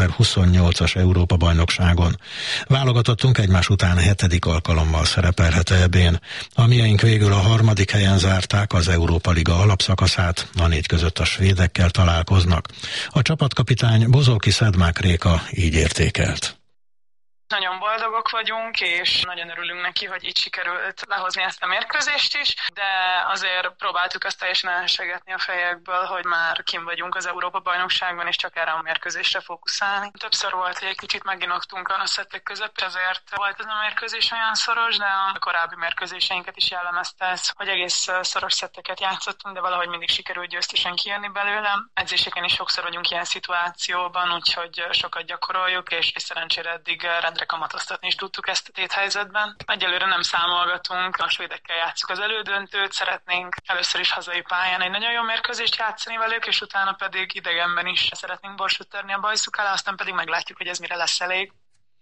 [SPEAKER 1] 2028-as Európa-bajnokságon. Válogatottunk egymás után 7. alkalommal szerepelhet EB-n. A miénk végül a 3. helyen zárták az Európa Liga alapszakaszát, a 4 között a svédekkel találkoznak. A csapatkapitány Bozóki Szedmák Réka így értékelt.
[SPEAKER 5] Nagyon boldogok vagyunk, és nagyon örülünk neki, hogy így sikerült lehozni ezt a mérkőzést is, de azért próbáltuk azt teljesen elsegetni a fejekből, hogy már kim vagyunk az Európa-bajnokságban, és csak erre a mérkőzésre fókuszálni. Többször volt, hogy egy kicsit meginoktunk a szettek között, ezért volt ez a mérkőzés olyan szoros, de a korábbi mérkőzéseinket is jellemezte ez, hogy egész szoros szetteket játszottunk, de valahogy mindig sikerült győztesen kijönni belőle. Edzéseken is sokszor vagyunk ilyen szituációban, úgyhogy sokat gyakoroljuk, és szerencsére eddig kamatoztatni is tudtuk ezt a téthelyzetben. Egyelőre nem számolgatunk, a svédekkel játsszuk az elődöntőt, szeretnénk először is hazai pályán egy nagyon jó mérkőzést játszani velük, és utána pedig idegenben is szeretnénk borsot törni a bajszuk alá, aztán pedig meglátjuk, hogy ez mire lesz elég.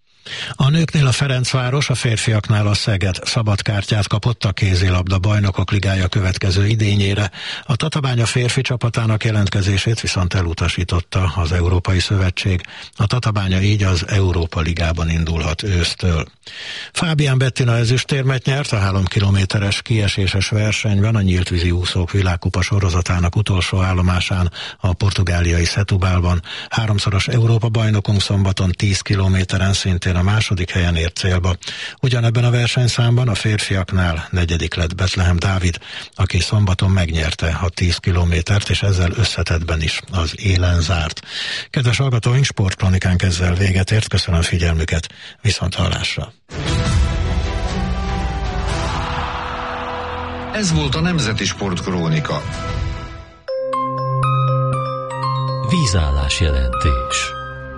[SPEAKER 1] A nőknél a Ferencváros, a férfiaknál a Szeged szabadkártyát kapott a kézilabda bajnokok ligája következő idényére. A Tatabánya férfi csapatának jelentkezését viszont elutasította az Európai Szövetség. A Tatabánya így az Európa Ligában indulhat ősztől. Fábián Bettina ezüstérmet nyert a 3 kilométeres kieséses versenyben a nyíltvízi úszók világkupa sorozatának utolsó állomásán a portugáliai Setúbalban. 3-szoros Európa bajnokunk szombaton 10 kilométeren szintén a 2. helyen ért célba. Ugyanebben a versenyszámban a férfiaknál 4. lett Betlehem Dávid, aki szombaton megnyerte a 10 kilométert, és ezzel összetettben is az élen zárt. Kedves hallgatóink, sportkronikánk ezzel véget ért. Köszönöm figyelmüket, viszont hallásra.
[SPEAKER 22] Ez volt a Nemzeti Sportkrónika.
[SPEAKER 3] Vízállás jelentés.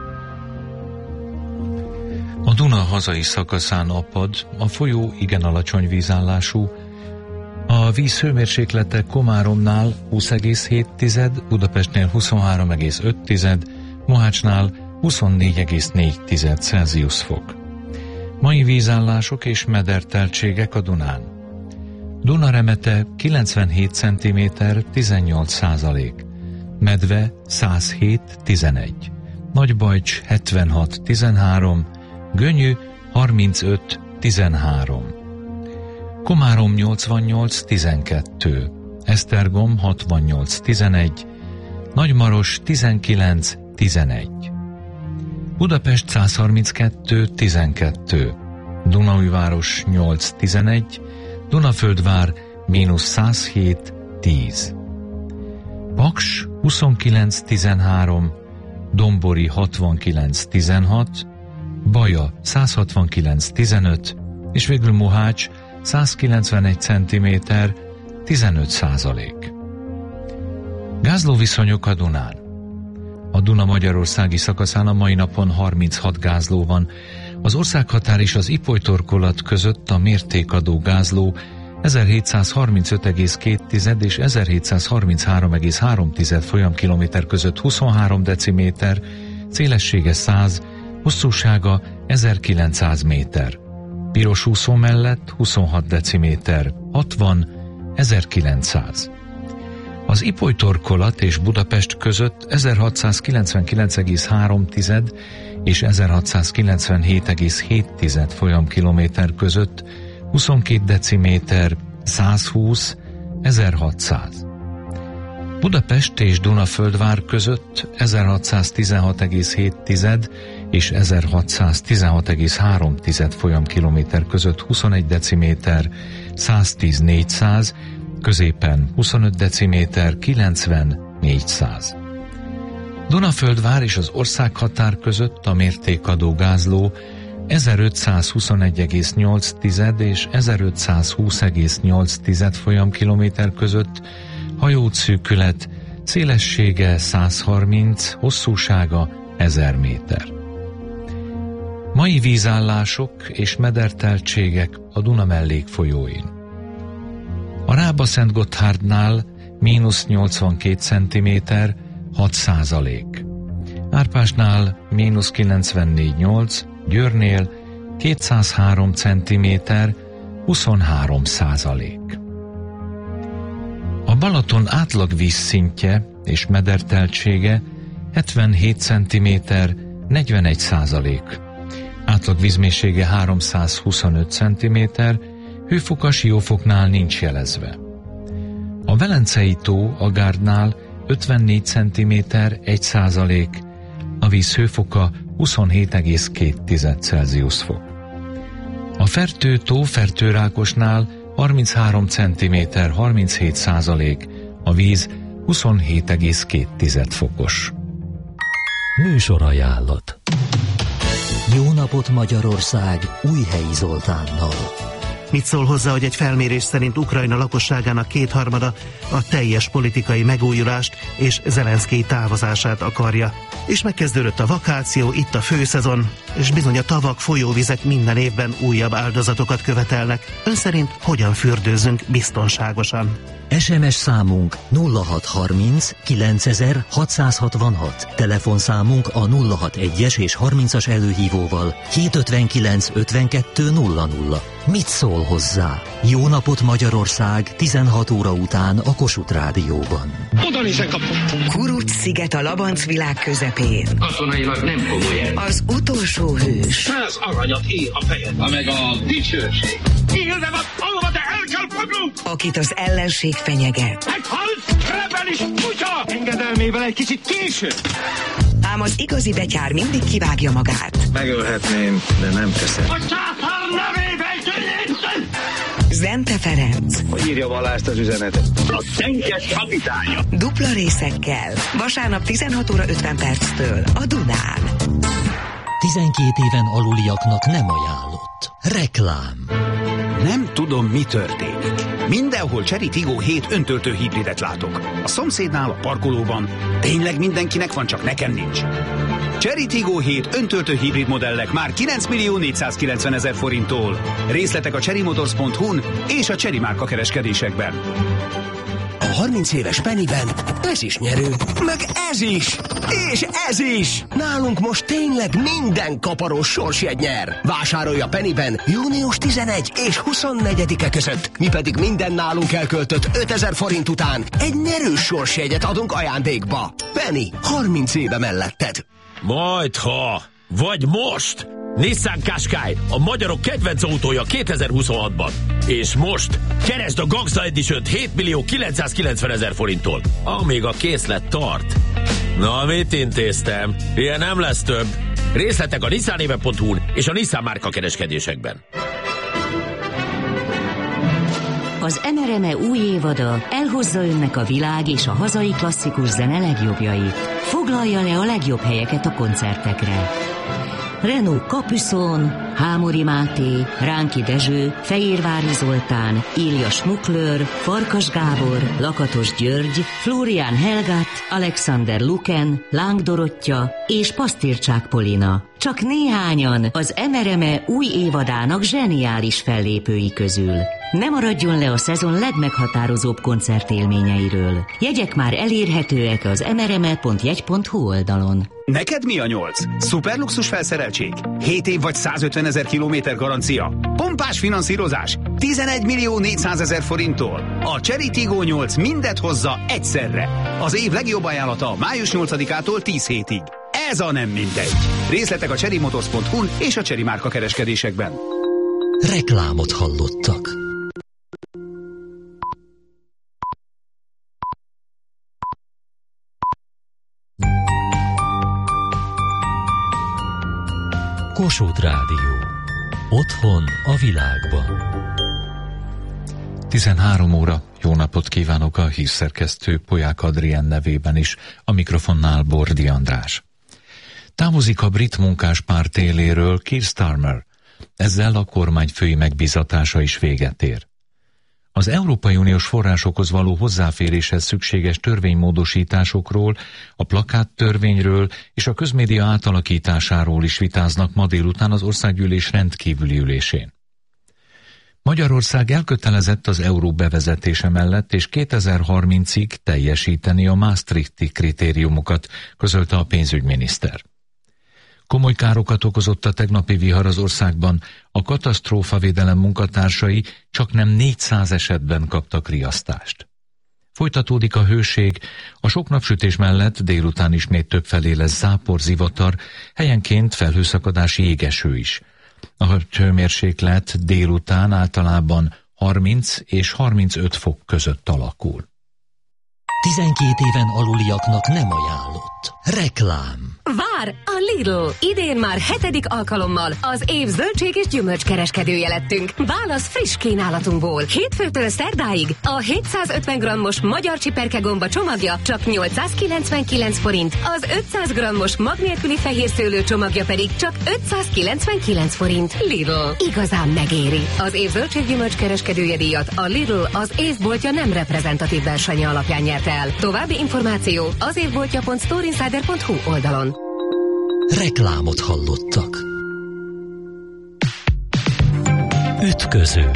[SPEAKER 3] A Duna hazai szakaszán apad, a folyó igen alacsony vízállású, a víz hőmérséklete Komáromnál 20,7, Budapestnél 23,5, Mohácsnál 24,4 Celsius fok. Mai vízállások és mederteltségek a Dunán. Dunaremete 97 cm 18%, Medve 107 11, Nagybajcs 76 13, Gönyű 35-13, Komárom 88-12, Esztergom 68-11, Nagymaros 19-11, Budapest 132-12, Dunaújváros 8-11, Dunaföldvár -107-10, Paks 29-13, Dombori 69-16, Baja 169-15, és végül Mohács 191 cm 15%. Gázlóviszonyok a Dunán. A Duna magyarországi szakaszán a mai napon 36 gázló van. Az országhatár és az Ipolytorkolat között a mértékadó gázló 1735,2 és 1733,3 folyamkilométer között 23 deciméter, szélessége 100, hosszúsága 1900 méter. Piros úszó mellett 26 deciméter, 60, 1900. Az Ipolytorkolat és Budapest között 1699,3 és 1697,7 folyamkilométer között 22 deciméter, 120, 1600. Budapest és Dunaföldvár között 1616,7 és 1616,3 folyamkilométer között 21 deciméter, 110-400, középen 25 deciméter, 90-400. Dunaföldvár és az országhatár között a mértékadó gázló 1521,8 és 1520,8 folyamkilométer között, hajóútszűkület, szélessége 130, hosszúsága 1000 méter. Mai vízállások és mederteltségek a Duna mellékfolyóin. A Rába-Szentgotthárdnál -82 cm, 6%. Árpásnál -94,8, Győrnél 203 cm, 23%. A Balaton átlag vízszintje és mederteltsége 77 cm, 41%. Átlag vízmélysége 325 cm, hőfok a Siófoknál nincs jelezve. A Velencei tó a Gárdnál 54 cm, 1%, a víz hőfoka 27,2 Celsius fok. A Fertő tó Fertőrákosnál 33 cm, 37%, a víz 27,2 fokos.
[SPEAKER 9] Műsorajánlat. Jó napot Magyarország, Újhelyi Zoltánnal.
[SPEAKER 10] Mit szól hozzá, hogy egy felmérés szerint Ukrajna lakosságának 2/3 a teljes politikai megújulást és Zelenszkij távozását akarja? És megkezdődött a vakáció, itt a főszezon, és bizony a tavak, folyóvizek minden évben újabb áldozatokat követelnek. Ön szerint hogyan fürdőzzünk biztonságosan?
[SPEAKER 9] SMS számunk 0630 9666, telefonszámunk a 061-es és 30-as előhívóval 759 52 00. Mit szól hozzá? Jó napot Magyarország 16 óra után a Kossuth Rádióban.
[SPEAKER 11] Kuruc-sziget a Labanc világ közepén.
[SPEAKER 12] Katonailag nem komoly.
[SPEAKER 11] Az utolsó hős.
[SPEAKER 12] 100 aranyat ér a fejed, meg a dicsőség. Élve van, alva, de el kell fognunk!
[SPEAKER 11] Akit az ellenség fenyeget.
[SPEAKER 12] Meghalt! Rebelis kutya! Engedelmével egy kicsit késő!
[SPEAKER 11] Ám az igazi betyár mindig kivágja magát.
[SPEAKER 12] Megölhetném, de nem teszem. A császár nevébe gyűjtsön!
[SPEAKER 11] Zente Ferenc.
[SPEAKER 12] Hogy írja vallást az üzenetet? A tenkes kapitánya.
[SPEAKER 11] Dupla részekkel. Vasárnap 16 óra 50 perctől a Dunán.
[SPEAKER 9] 12 éven aluliaknak nem ajánlott. Reklám.
[SPEAKER 13] Nem tudom, mi történik. Mindenhol Chery Tiggo 7 öntöltő hibridet látok. A szomszédnál, a parkolóban. Tényleg mindenkinek van, csak nekem nincs. Chery Tiggo 7 öntöltő hibrid modellek már 9.490.000 forinttól. Részletek a cherrymotors.hu-n és a Chery márka kereskedésekben.
[SPEAKER 26] A 30 éves Pennyben ez is nyerő, meg ez is, és ez is! Nálunk most tényleg minden kaparós sorsjegy nyer. Vásárolja Pennyben június 11 és 24-e között. Mi pedig minden nálunk elköltött 5000 forint után egy nyerős sorsjegyet adunk ajándékba. Penny, 30 éve melletted.
[SPEAKER 27] Majdha, vagy most! Nissan Qashqai, a magyarok kedvenc autója 2026-ban. És most keresd a Gangsta Edition-t 7.990.000 forinttól, amíg a készlet tart. Na, mit intéztem? Ilyen nem lesz több. Részletek a nissanéve.hu-n és a Nissan márka kereskedésekben.
[SPEAKER 28] Az NRME új évada elhozza önnek a világ és a hazai klasszikus zene legjobbjait. Foglalja le a legjobb helyeket a koncertekre. Renault Capuçon, Hámori Máté, Ránki Dezső, Fejérvári Zoltán, Ilja Smuklőr, Farkas Gábor, Lakatos György, Florian Helgát, Alexander Luken, Láng Dorottya és Pasztircsák Polina. Csak néhányan az NRME új évadának zseniális fellépői közül. Ne maradjon le a szezon legmeghatározóbb koncertélményeiről. Jegyek már elérhetőek az nrme.jegy.hu oldalon.
[SPEAKER 13] Neked mi a 8? Szuperluxus felszereltség? 7 év vagy 150.000 kilométer garancia? Pompás finanszírozás? 11.400.000 forinttól? A Chery Tiggo 8 mindet hozza egyszerre. Az év legjobb ajánlata május 8-ától 10 hétig. Ez a nem mindegy. Részletek a cherrymotors.hu és a Chery márka kereskedésekben.
[SPEAKER 9] Reklámot. 3 ot hallottak. Kossuth Rádió. Otthon a világban.
[SPEAKER 3] 13 óra. Jó napot kívánok a hírszerkesztő Polyák Adrien nevében is, a mikrofonnál Bordi András. Távozik a brit munkáspárt éléről Keir Starmer. Ezzel a kormányfői megbízatása is véget ér. Az Európai Uniós forrásokhoz való hozzáféréshez szükséges törvénymódosításokról, a plakáttörvényről és a közmédia átalakításáról is vitáznak ma délután az országgyűlés rendkívüli ülésén. Magyarország elkötelezett az euró bevezetése mellett, és 2030-ig teljesíteni a Maastrichti kritériumokat, közölte a pénzügyminiszter. Komoly károkat okozott a tegnapi vihar az országban, a katasztrófavédelem munkatársai csaknem 400 esetben kaptak riasztást. Folytatódik a hőség, a sok napsütés mellett délután ismét többfelé lesz zápor, zivatar, helyenként felhőszakadási jégeső is. A hőmérséklet délután általában 30 és 35 fok között alakul.
[SPEAKER 9] 12 éven aluliaknak nem ajánlott. Reklám.
[SPEAKER 14] Vár! A Lidl! Idén már 7. alkalommal az év zöldség és gyümölcskereskedője lettünk. Válasz friss kínálatunkból. Hétfőtől szerdáig a 750 g-os magyar csiperkegomba csomagja csak 899 forint, az 500 g-os mag nélküli fehérszőlő csomagja pedig csak 599 forint. Lidl. Igazán megéri. Az év zöldség gyümölcskereskedője díjat a Lidl az évboltja nem reprezentatív versenye alapján nyerte el. További információ az évboltja.storeinsider.hu oldalon.
[SPEAKER 9] Reklámot hallottak. Ütköző.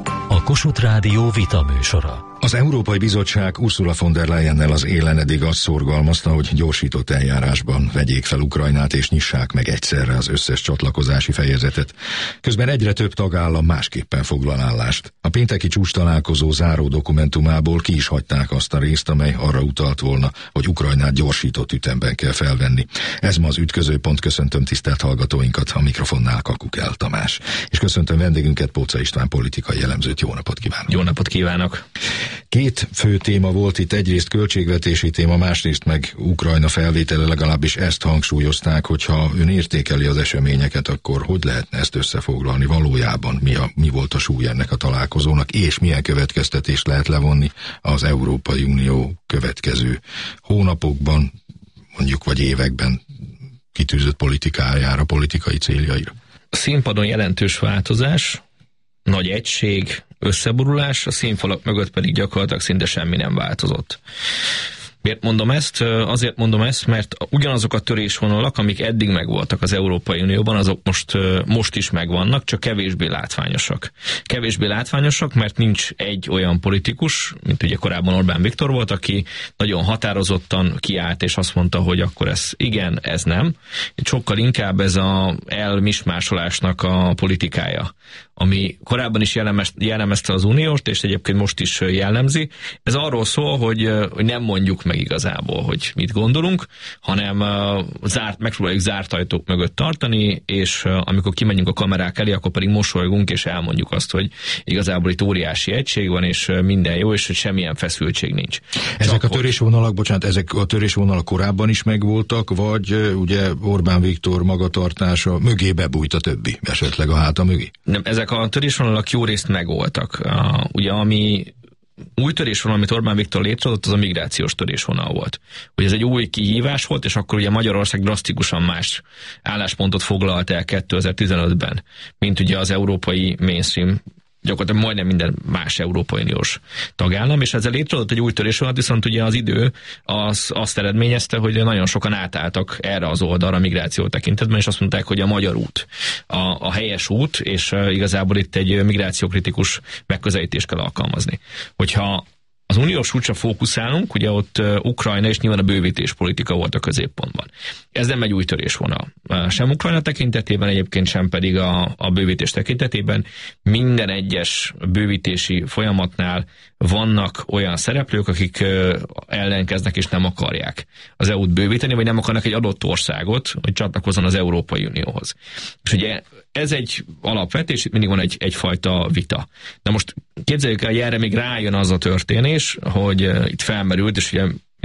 [SPEAKER 9] A Kossuth Rádió vitaműsora.
[SPEAKER 22] Az Európai Bizottság Ursula von der Leyennel az élen eddig azt szorgalmazta, hogy gyorsított eljárásban vegyék fel Ukrajnát és nyissák meg egyszerre az összes csatlakozási fejezetet. Közben egyre több tagállam másképpen foglal állást. A pénteki csúcstalálkozó záró dokumentumából ki is hagyták azt a részt, amely arra utalt volna, hogy Ukrajnát gyorsított ütemben kell felvenni. Ez ma az ütközőpont. Köszöntöm tisztelt hallgatóinkat, a mikrofonnál Kakukell Tamás. És köszöntöm vendégünket, Póca István politikai elemzőt. Jó napot kívánok!
[SPEAKER 25] Jó napot kívánok!
[SPEAKER 22] Két fő téma volt itt, egyrészt költségvetési téma, másrészt meg Ukrajna felvétele, legalábbis ezt hangsúlyozták, hogyha ön értékeli az eseményeket, akkor hogy lehetne ezt összefoglalni valójában, mi volt a súly ennek a találkozónak, és milyen következtetést lehet levonni az Európai Unió következő hónapokban, mondjuk vagy években kitűzött politikájára, politikai céljaira?
[SPEAKER 25] A színpadon jelentős változás, nagy egység, összeborulás, a színfalak mögött pedig gyakorlatilag szinte semmi nem változott. Miért mondom ezt? Azért mondom ezt, mert ugyanazok a törésvonalak, amik eddig megvoltak az Európai Unióban, azok most is megvannak, csak kevésbé látványosak. Kevésbé látványosak, mert nincs egy olyan politikus, mint ugye korábban Orbán Viktor volt, aki nagyon határozottan kiállt, és azt mondta, hogy akkor ez igen, ez nem. Sokkal inkább ez a elmismásolásnak a politikája, ami korábban is jellemezte az uniót, és egyébként most is jellemzi. Ez arról szól, hogy nem mondjuk meg igazából, hogy mit gondolunk, hanem megpróbáljuk zárt ajtók mögött tartani, és amikor kimegyünk a kamerák elé, akkor pedig mosolygunk, és elmondjuk azt, hogy igazából itt óriási egység van, és minden jó, és hogy semmilyen feszültség nincs.
[SPEAKER 22] Ezek a törésvonalak korábban is megvoltak, vagy ugye Orbán Viktor magatartása mögé bebújt a többi, esetleg a háta mögé?
[SPEAKER 25] Nem, ezek a törésvonalak jó részt megvoltak. Ugye ami új törésvonal, amit Orbán Viktor létrehozott, az a migrációs törésvonal volt. Hogy ez egy új kihívás volt, és akkor ugye Magyarország drasztikusan más álláspontot foglalt el 2015-ben, mint ugye az európai mainstream, gyakorlatilag majdnem minden más Európai Uniós tagállam, és ezzel létrehozott egy új törésvonalat, viszont ugye az idő azt eredményezte, hogy nagyon sokan átálltak erre az oldalra a migráció tekintetben, és azt mondták, hogy a magyar út a helyes út, és igazából itt egy migrációkritikus megközelítést kell alkalmazni. Hogyha az uniós útra fókuszálunk, ugye ott Ukrajna és nyilván a bővítés politika volt a középpontban. Ez nem egy új törésvonal. Sem Ukrajna tekintetében, egyébként sem pedig a bővítés tekintetében. Minden egyes bővítési folyamatnál vannak olyan szereplők, akik ellenkeznek és nem akarják az EU-t bővíteni, vagy nem akarnak egy adott országot, hogy csatlakozzon az Európai Unióhoz. És ugye ez egy alapvetés, itt mindig van egyfajta vita. De most képzeljük el, hogy erre még rájön az a történés, hogy itt felmerült, és ugye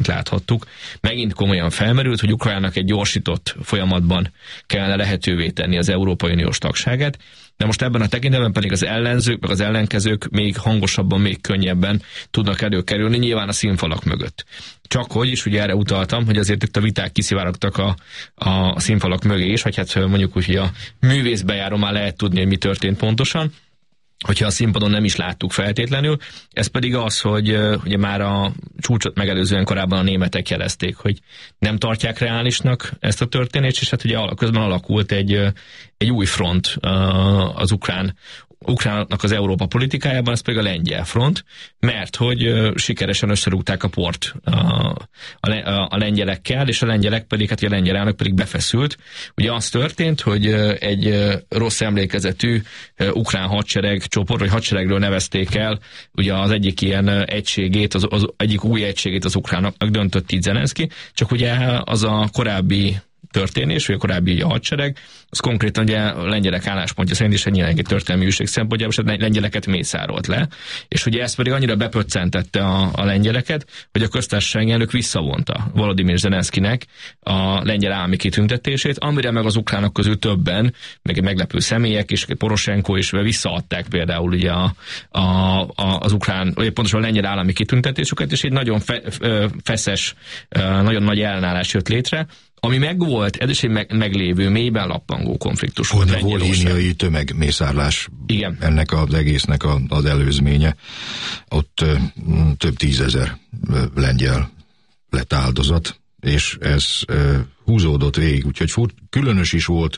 [SPEAKER 25] mint láthattuk, megint komolyan felmerült, hogy Ukrajnának egy gyorsított folyamatban kellene lehetővé tenni az Európai Uniós tagságát, de most ebben a tekintetben pedig az ellenzők, meg az ellenkezők még hangosabban, még könnyebben tudnak előkerülni, nyilván a színfalak mögött. Csak hogy, és ugye erre utaltam, hogy azért itt a viták kiszivárogtak a színfalak mögé is, vagy hát mondjuk úgy, hogy a művészbejáró már lehet tudni, hogy mi történt pontosan, hogyha a színpadon nem is láttuk feltétlenül. Ez pedig az, hogy ugye már a csúcsot megelőzően korábban a németek jelezték, hogy nem tartják reálisnak ezt a történést, és hát ugye közben alakult egy új front az ukránoknak az Európa politikájában, ez pedig a lengyel front, mert hogy sikeresen összerúgták a port a lengyelekkel, és a lengyelek pedig, hát a lengyel elnök pedig befeszült. Ugye az történt, hogy egy rossz emlékezetű ukrán hadsereg csoport, vagy hadseregről nevezték el, ugye az egyik ilyen egységét, az egyik új egységét az ukránoknak döntött így Zelenszky, csak ugye az a korábbi történés, vagy a korábbi hadsereg, az konkrétan ugye a lengyelek álláspontja szerint is egy nyilván egy történelmi ügység szempontjából, és a lengyeleket mészárolt le, és ugye ez pedig annyira bepöccentette a lengyeleket, hogy a köztársasági elnök visszavonta Volodymyr Zelenszkynek a lengyel állami kitüntetését, amire meg az ukránok közül többen, meg meglepő személyek, és Poroshenko is visszaadták például ugye az ukrán, vagy pontosan a lengyel állami kitüntetésüket, és egy nagyon feszes, nagyon nagy ellenállás jött létre, ami megvolt, ez is egy meglévő, mélyben lappangó konfliktus volt.
[SPEAKER 22] A volhyniai tömegmészárlás,
[SPEAKER 25] igen.
[SPEAKER 22] Ennek az egésznek az előzménye. Ott több 10 000 lengyel lett áldozat, és ez húzódott végig, úgyhogy különös is volt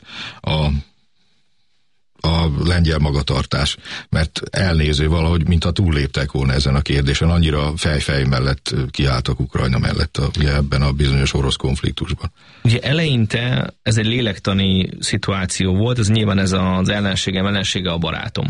[SPEAKER 22] a lengyel magatartás, mert elnéző valahogy, mintha túlléptek volna ezen a kérdésen, annyira fej mellett kiálltak Ukrajna mellett ugye ebben a bizonyos orosz konfliktusban.
[SPEAKER 25] Ugye eleinte ez egy lélektani szituáció volt, ez nyilván ez az ellensége a barátom.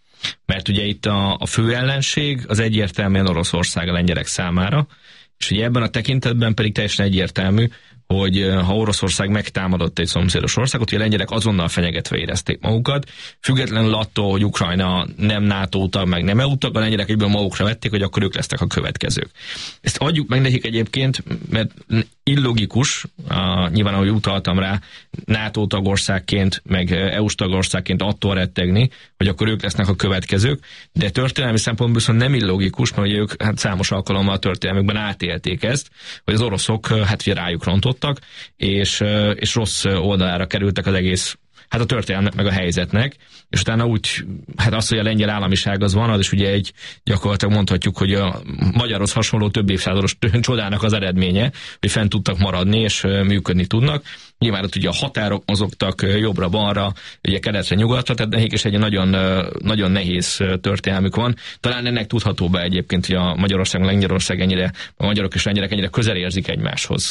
[SPEAKER 25] Mert ugye itt a fő ellenség az egyértelműen Oroszország a lengyelek számára, és ugye ebben a tekintetben pedig teljesen egyértelmű, hogy ha Oroszország megtámadott egy szomszédos országot, hogy a lengyelek azonnal fenyegetve érezték magukat, függetlenül attól, hogy Ukrajna nem NATO tag, meg nem EU tag, a lengyelek egyből magukra vették, hogy akkor ők lesznek a következők. Ezt adjuk meg nekik egyébként, mert illogikus, nyilván ahogy utaltam rá, NATO tagországként, meg EU-s tagországként attól rettegni, hogy akkor ők lesznek a következők, de történelmi szempontból viszont nem illogikus, mert ők hát számos alkalommal a történelmükben átélték ezt, hogy az oroszok hát rájuk rontottak, és rossz oldalára kerültek az egész, hát a történelmnek meg a helyzetnek, és utána úgy, hát az, hogy a lengyel államiság az van, az is ugye gyakorlatilag mondhatjuk, hogy a magyarhoz hasonló több évszázados csodának az eredménye, hogy fent tudtak maradni, és működni tudnak. Nyilván ott ugye a határok mozogtak jobbra-balra, ugye keletre-nyugatra, tehát nekik is egy nagyon, nagyon nehéz történelmük van. Talán ennek tudható be egyébként, hogy a Magyarország, Lengyelország ennyire, a magyarok és lengyelek ennyire közel érzik egymáshoz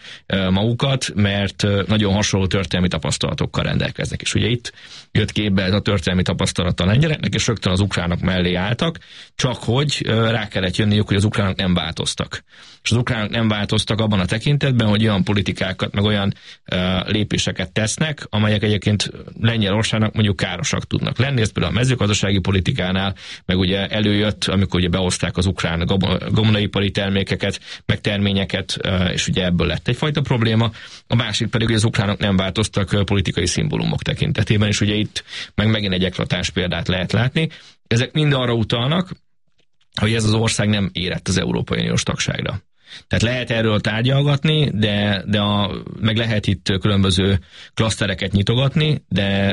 [SPEAKER 25] magukat, mert nagyon hasonló történelmi tapasztalatokkal rendelkeznek. És ugye itt jött képbe ez a történelmi tapasztalat a lengyeleknek, és rögtön az ukránok mellé álltak, csak hogy rá kellett jönniük, hogy az ukránok nem változtak. És az ukránok nem változtak abban a tekintetben, hogy olyan politikákat, meg olyan lépéseket tesznek, amelyek egyébként Lengyelországnak mondjuk károsak tudnak lenni. Ez például a mezőgazdasági politikánál, meg ugye előjött, amikor ugye behozták az ukrán gabonaipari termékeket, meg terményeket, és ugye ebből lett egyfajta probléma. A másik pedig, hogy az ukránok nem változtak politikai szimbólumok tekintetében, és ugye itt megint egy eklatáns példát lehet látni. Ezek mind arra utalnak, hogy ez az ország nem érett az Európai Uniós tagságra. Tehát lehet erről tárgyalgatni, de meg lehet itt különböző klasztereket nyitogatni, de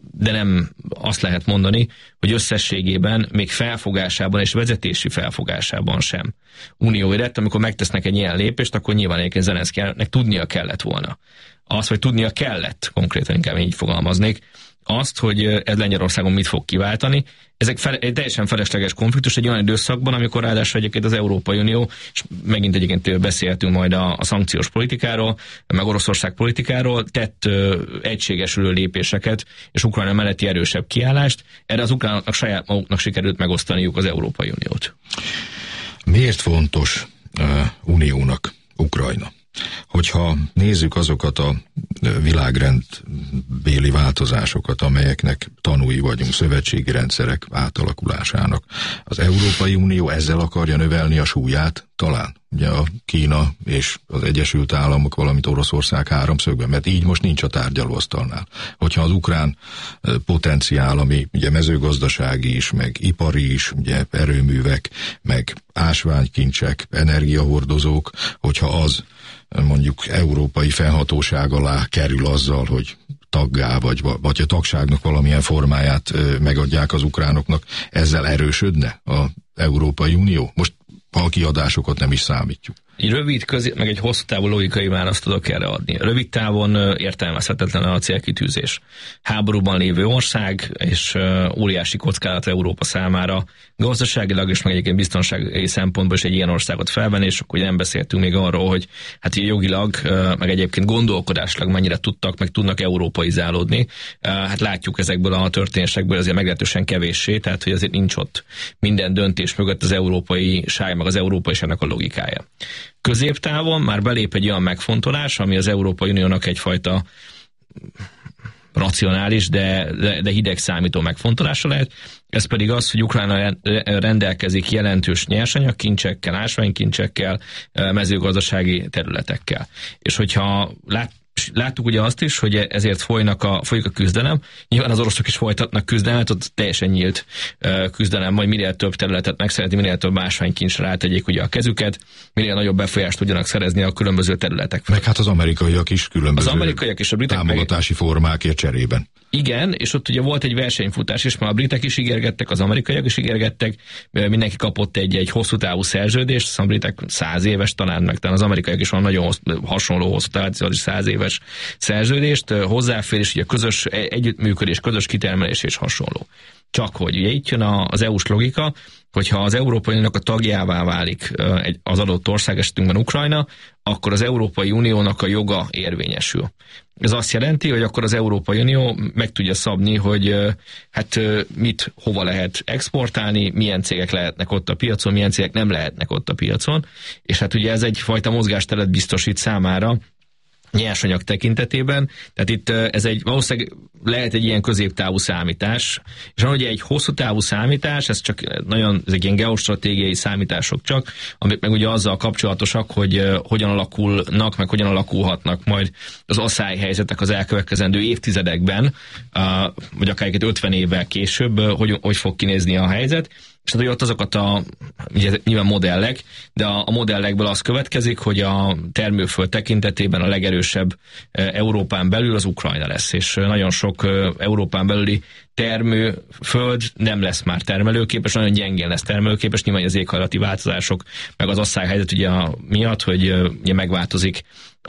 [SPEAKER 25] nem azt lehet mondani, hogy összességében még felfogásában és vezetési felfogásában sem unió érett. Amikor megtesznek egy ilyen lépést, akkor nyilván egyébként Zelenszkynek tudnia kellett volna. Az, hogy tudnia kellett, konkrétan inkább így fogalmaznék, azt, hogy ez Lengyelországon mit fog kiváltani. Ezek egy teljesen felesleges konfliktus egy olyan időszakban, amikor ráadásul egyébként az Európai Unió, és megint egyébként beszéltünk majd a szankciós politikáról, meg Oroszország politikáról, tett egységesülő lépéseket, és Ukrajna melletti erősebb kiállást. Erre az ukránoknak saját maguknak sikerült megosztaniuk az Európai Uniót.
[SPEAKER 22] Miért fontos uniónak Ukrajna? Hogyha nézzük azokat a világrendbéli változásokat, amelyeknek tanúi vagyunk, szövetségi rendszerek átalakulásának. Az Európai Unió ezzel akarja növelni a súlyát? Talán. Ugye a Kína és az Egyesült Államok, valamint Oroszország háromszögben, mert így most nincs a tárgyalóasztalnál. Hogyha az ukrán potenciál, ami ugye mezőgazdasági is, meg ipari is, ugye erőművek, meg ásványkincsek, energiahordozók, hogyha az mondjuk európai fennhatóság alá kerül azzal, hogy taggá, vagy a tagságnak valamilyen formáját megadják az ukránoknak, ezzel erősödne az Európai Unió? Most a kiadásokat nem is számítjuk.
[SPEAKER 25] Egy rövid, meg egy hosszú távú logikai választ tudok erre adni. Rövid távon értelmezhetetlen a célkitűzés. Háborúban lévő ország, és óriási kockázat Európa számára, gazdaságilag és meg egyébként biztonsági szempontból is egy ilyen országot felvenni, és akkor nem beszéltünk még arról, hogy hát jogilag, meg egyébként gondolkodásilag mennyire tudtak, meg tudnak európaizálódni. Hát látjuk ezekből a történésekből azért meglehetősen kevéssé, tehát hogy azért nincs ott minden döntés mögött az európai sáj, meg az európai sájnak a logikája. Középtávon már belép egy olyan megfontolás, ami az Európai Uniónak egyfajta racionális, de hideg számító megfontolása lehet. Ez pedig az, hogy Ukrajna rendelkezik jelentős nyersanyagkincsekkel, ásványkincsekkel, mezőgazdasági területekkel. És hogyha láttuk ugye azt is, hogy ezért folyik a küzdelem. Nyilván az oroszok is folytatnak küzdelmet, ott teljesen nyílt küzdelem, majd minél több területet megszerezni, minél több ásványkincsre rátegyék ugye a kezüket, minél nagyobb befolyást tudjanak szerezni a különböző területekre.
[SPEAKER 22] Meg hát az amerikaiak is különböző
[SPEAKER 25] az amerikaiak és a britek
[SPEAKER 22] támogatási formákért cserében.
[SPEAKER 25] Igen, és ott ugye volt egy versenyfutás is, mert a britek is ígérgettek, az amerikaiak is ígérgettek, mindenki kapott egy hosszú távú szerződést, a britek 100 éves talán, meg talán az amerikaiak is van nagyon hasonló hosszú távú 100 éves szerződést, hozzáférés, ugye közös együttműködés, közös kitermelés és hasonló. Csak hogy ugye itt jön az EU-s logika, hogyha az Európai Uniónak a tagjává válik az adott ország, esetünkben Ukrajna, akkor az Európai Uniónak a joga érvényesül. Ez azt jelenti, hogy akkor az Európai Unió meg tudja szabni, hogy mit, hova lehet exportálni, milyen cégek lehetnek ott a piacon, milyen cégek nem lehetnek ott a piacon, és hát ugye ez egyfajta mozgásteret biztosít számára, nyersanyag tekintetében, tehát itt ez valószínűleg lehet egy ilyen középtávú számítás, és van ugye egy hosszú távú számítás, ez egy ilyen geostratégiai számítások csak, amik meg ugye azzal kapcsolatosak, hogy hogyan alakulnak, meg hogyan alakulhatnak majd az asszályhelyzetek az elkövetkezendő évtizedekben, vagy akár 50 évvel később, hogy fog kinézni a helyzet. És hát, hogy ott azokat ugye nyilván modellek, de a modellekből az következik, hogy a termőföld tekintetében a legerősebb Európán belül az Ukrajna lesz, és nagyon sok Európán belüli termőföld nem lesz már termelőképes, nagyon gyengén lesz termelőképes, nyilván az éghajlati változások, meg az asszályhelyzet ugye miatt, hogy ugye megváltozik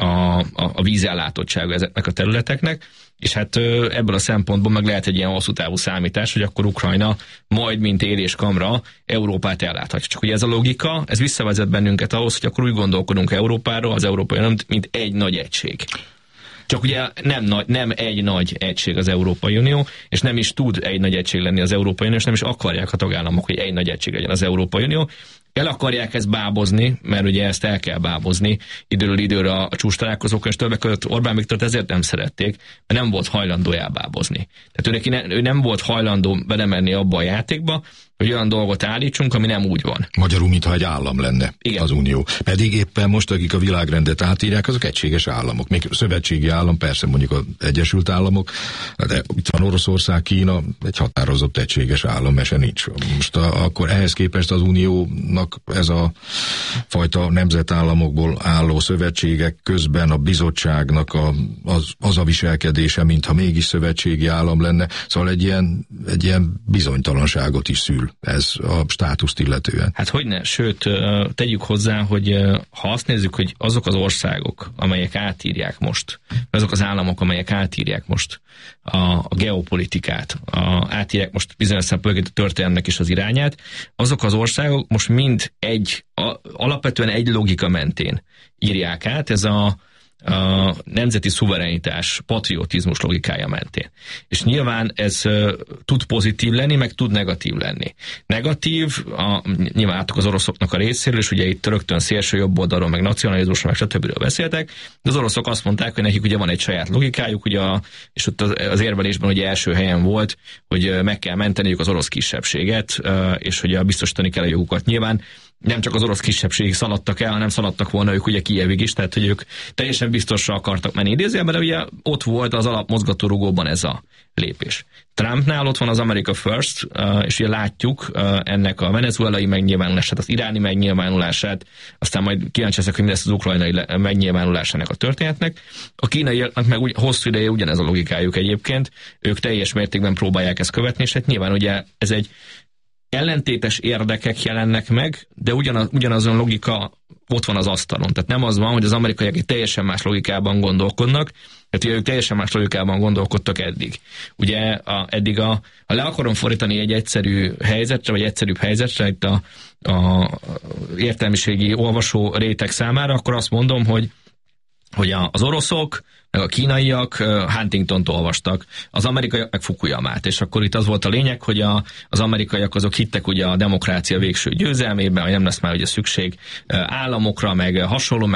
[SPEAKER 25] a vízellátottsága ezeknek a területeknek, és hát ebből a szempontból meg lehet egy ilyen hosszú távú számítás, hogy akkor Ukrajna majd, mint él és kamra, Európát elláthatja. Csak ugye ez a logika, ez visszavezet bennünket ahhoz, hogy akkor úgy gondolkodunk Európáról, az Európai Unió, mint egy nagy egység. Csak ugye nem egy nagy egység az Európai Unió, és nem is tud egy nagy egység lenni az Európai Unió, és nem is akarják a tagállamok, hogy egy nagy egység legyen az Európai Unió. El akarják ezt bábozni, mert ugye ezt el kell bábozni időről időre a csúcstalálkozókon, és többek között Orbán Viktort ezért nem szerették, mert nem volt hajlandó elbábozni. Tehát ő nem volt hajlandó belemenni abba a játékba, hogy olyan dolgot állítsunk, ami nem úgy van.
[SPEAKER 22] Magyarul, mintha egy állam lenne. Igen. Az Unió. Pedig éppen most, akik a világrendet átírják, azok egységes államok. Még szövetségi állam, persze mondjuk az Egyesült Államok, de itt van Oroszország, Kína, egy határozott egységes állam, mese nincs. Most akkor ehhez képest az Uniónak ez a fajta nemzetállamokból álló szövetségek közben a bizottságnak az a viselkedése, mintha mégis szövetségi állam lenne. Szóval egy ilyen bizonytalanságot is szül ez a státuszt illetően.
[SPEAKER 25] Hát hogyne, sőt, tegyük hozzá, hogy ha azt nézzük, hogy azok az országok, amelyek átírják most, azok az államok, amelyek átírják most a geopolitikát, átírják most bizonyos szempontból a történelmnek is az irányát, azok az országok most mind alapvetően egy logika mentén írják át, ez
[SPEAKER 2] a nemzeti szuverenitás, patriotizmus logikája mentén. És nyilván ez tud pozitív lenni, meg tud negatív lenni. Negatív, nyilván látok az oroszoknak a részéről, és ugye itt rögtön szélső jobb oldalról, meg nacionalizmusról, meg stb. Beszéltek, de az oroszok azt mondták, hogy nekik ugye van egy saját logikájuk, ugye és ott az érvelésben ugye első helyen volt, hogy meg kell menteniük az orosz kisebbséget, és hogy biztosítani kell a jogukat. Nyilván nem csak az orosz kisebbségig szaladtak el, hanem szaladtak volna ők ugye Kijevig is, tehát hogy ők teljesen biztosra akartak menni idézőjelben, de ugye ott volt az alapmozgatórugóban ez a lépés. Trumpnál ott van az America First, és ugye látjuk ennek a venezuelai megnyilvánulását, az iráni megnyilvánulását, aztán majd kíváncsi leszek, hogy mi lesz az ukrajnai megnyilvánulásának a történetnek. A kínaiaknak meg hosszú ideje ugyanez a logikájuk egyébként, ők teljes mértékben próbálják ezt követni, és hát nyilván ugye ez egy ellentétes érdekek jelennek meg, de ugyanazon logika ott van az asztalon. Tehát nem az van, hogy az amerikaiak egy teljesen más logikában gondolkodnak, tehát ők teljesen más logikában gondolkodtak eddig. Ugye eddig ha le akarom fordítani egy egyszerű helyzetre, vagy egyszerűbb helyzetre itt a értelmiségi olvasó réteg számára, akkor azt mondom, hogy az oroszok, meg a kínaiak Huntingtont olvastak, az amerikaiak meg Fukuyamát, és akkor itt az volt a lényeg, hogy az amerikaiak azok hittek ugye a demokrácia végső győzelmében, hogy nem lesz már ugye szükség államokra, meg hasonló,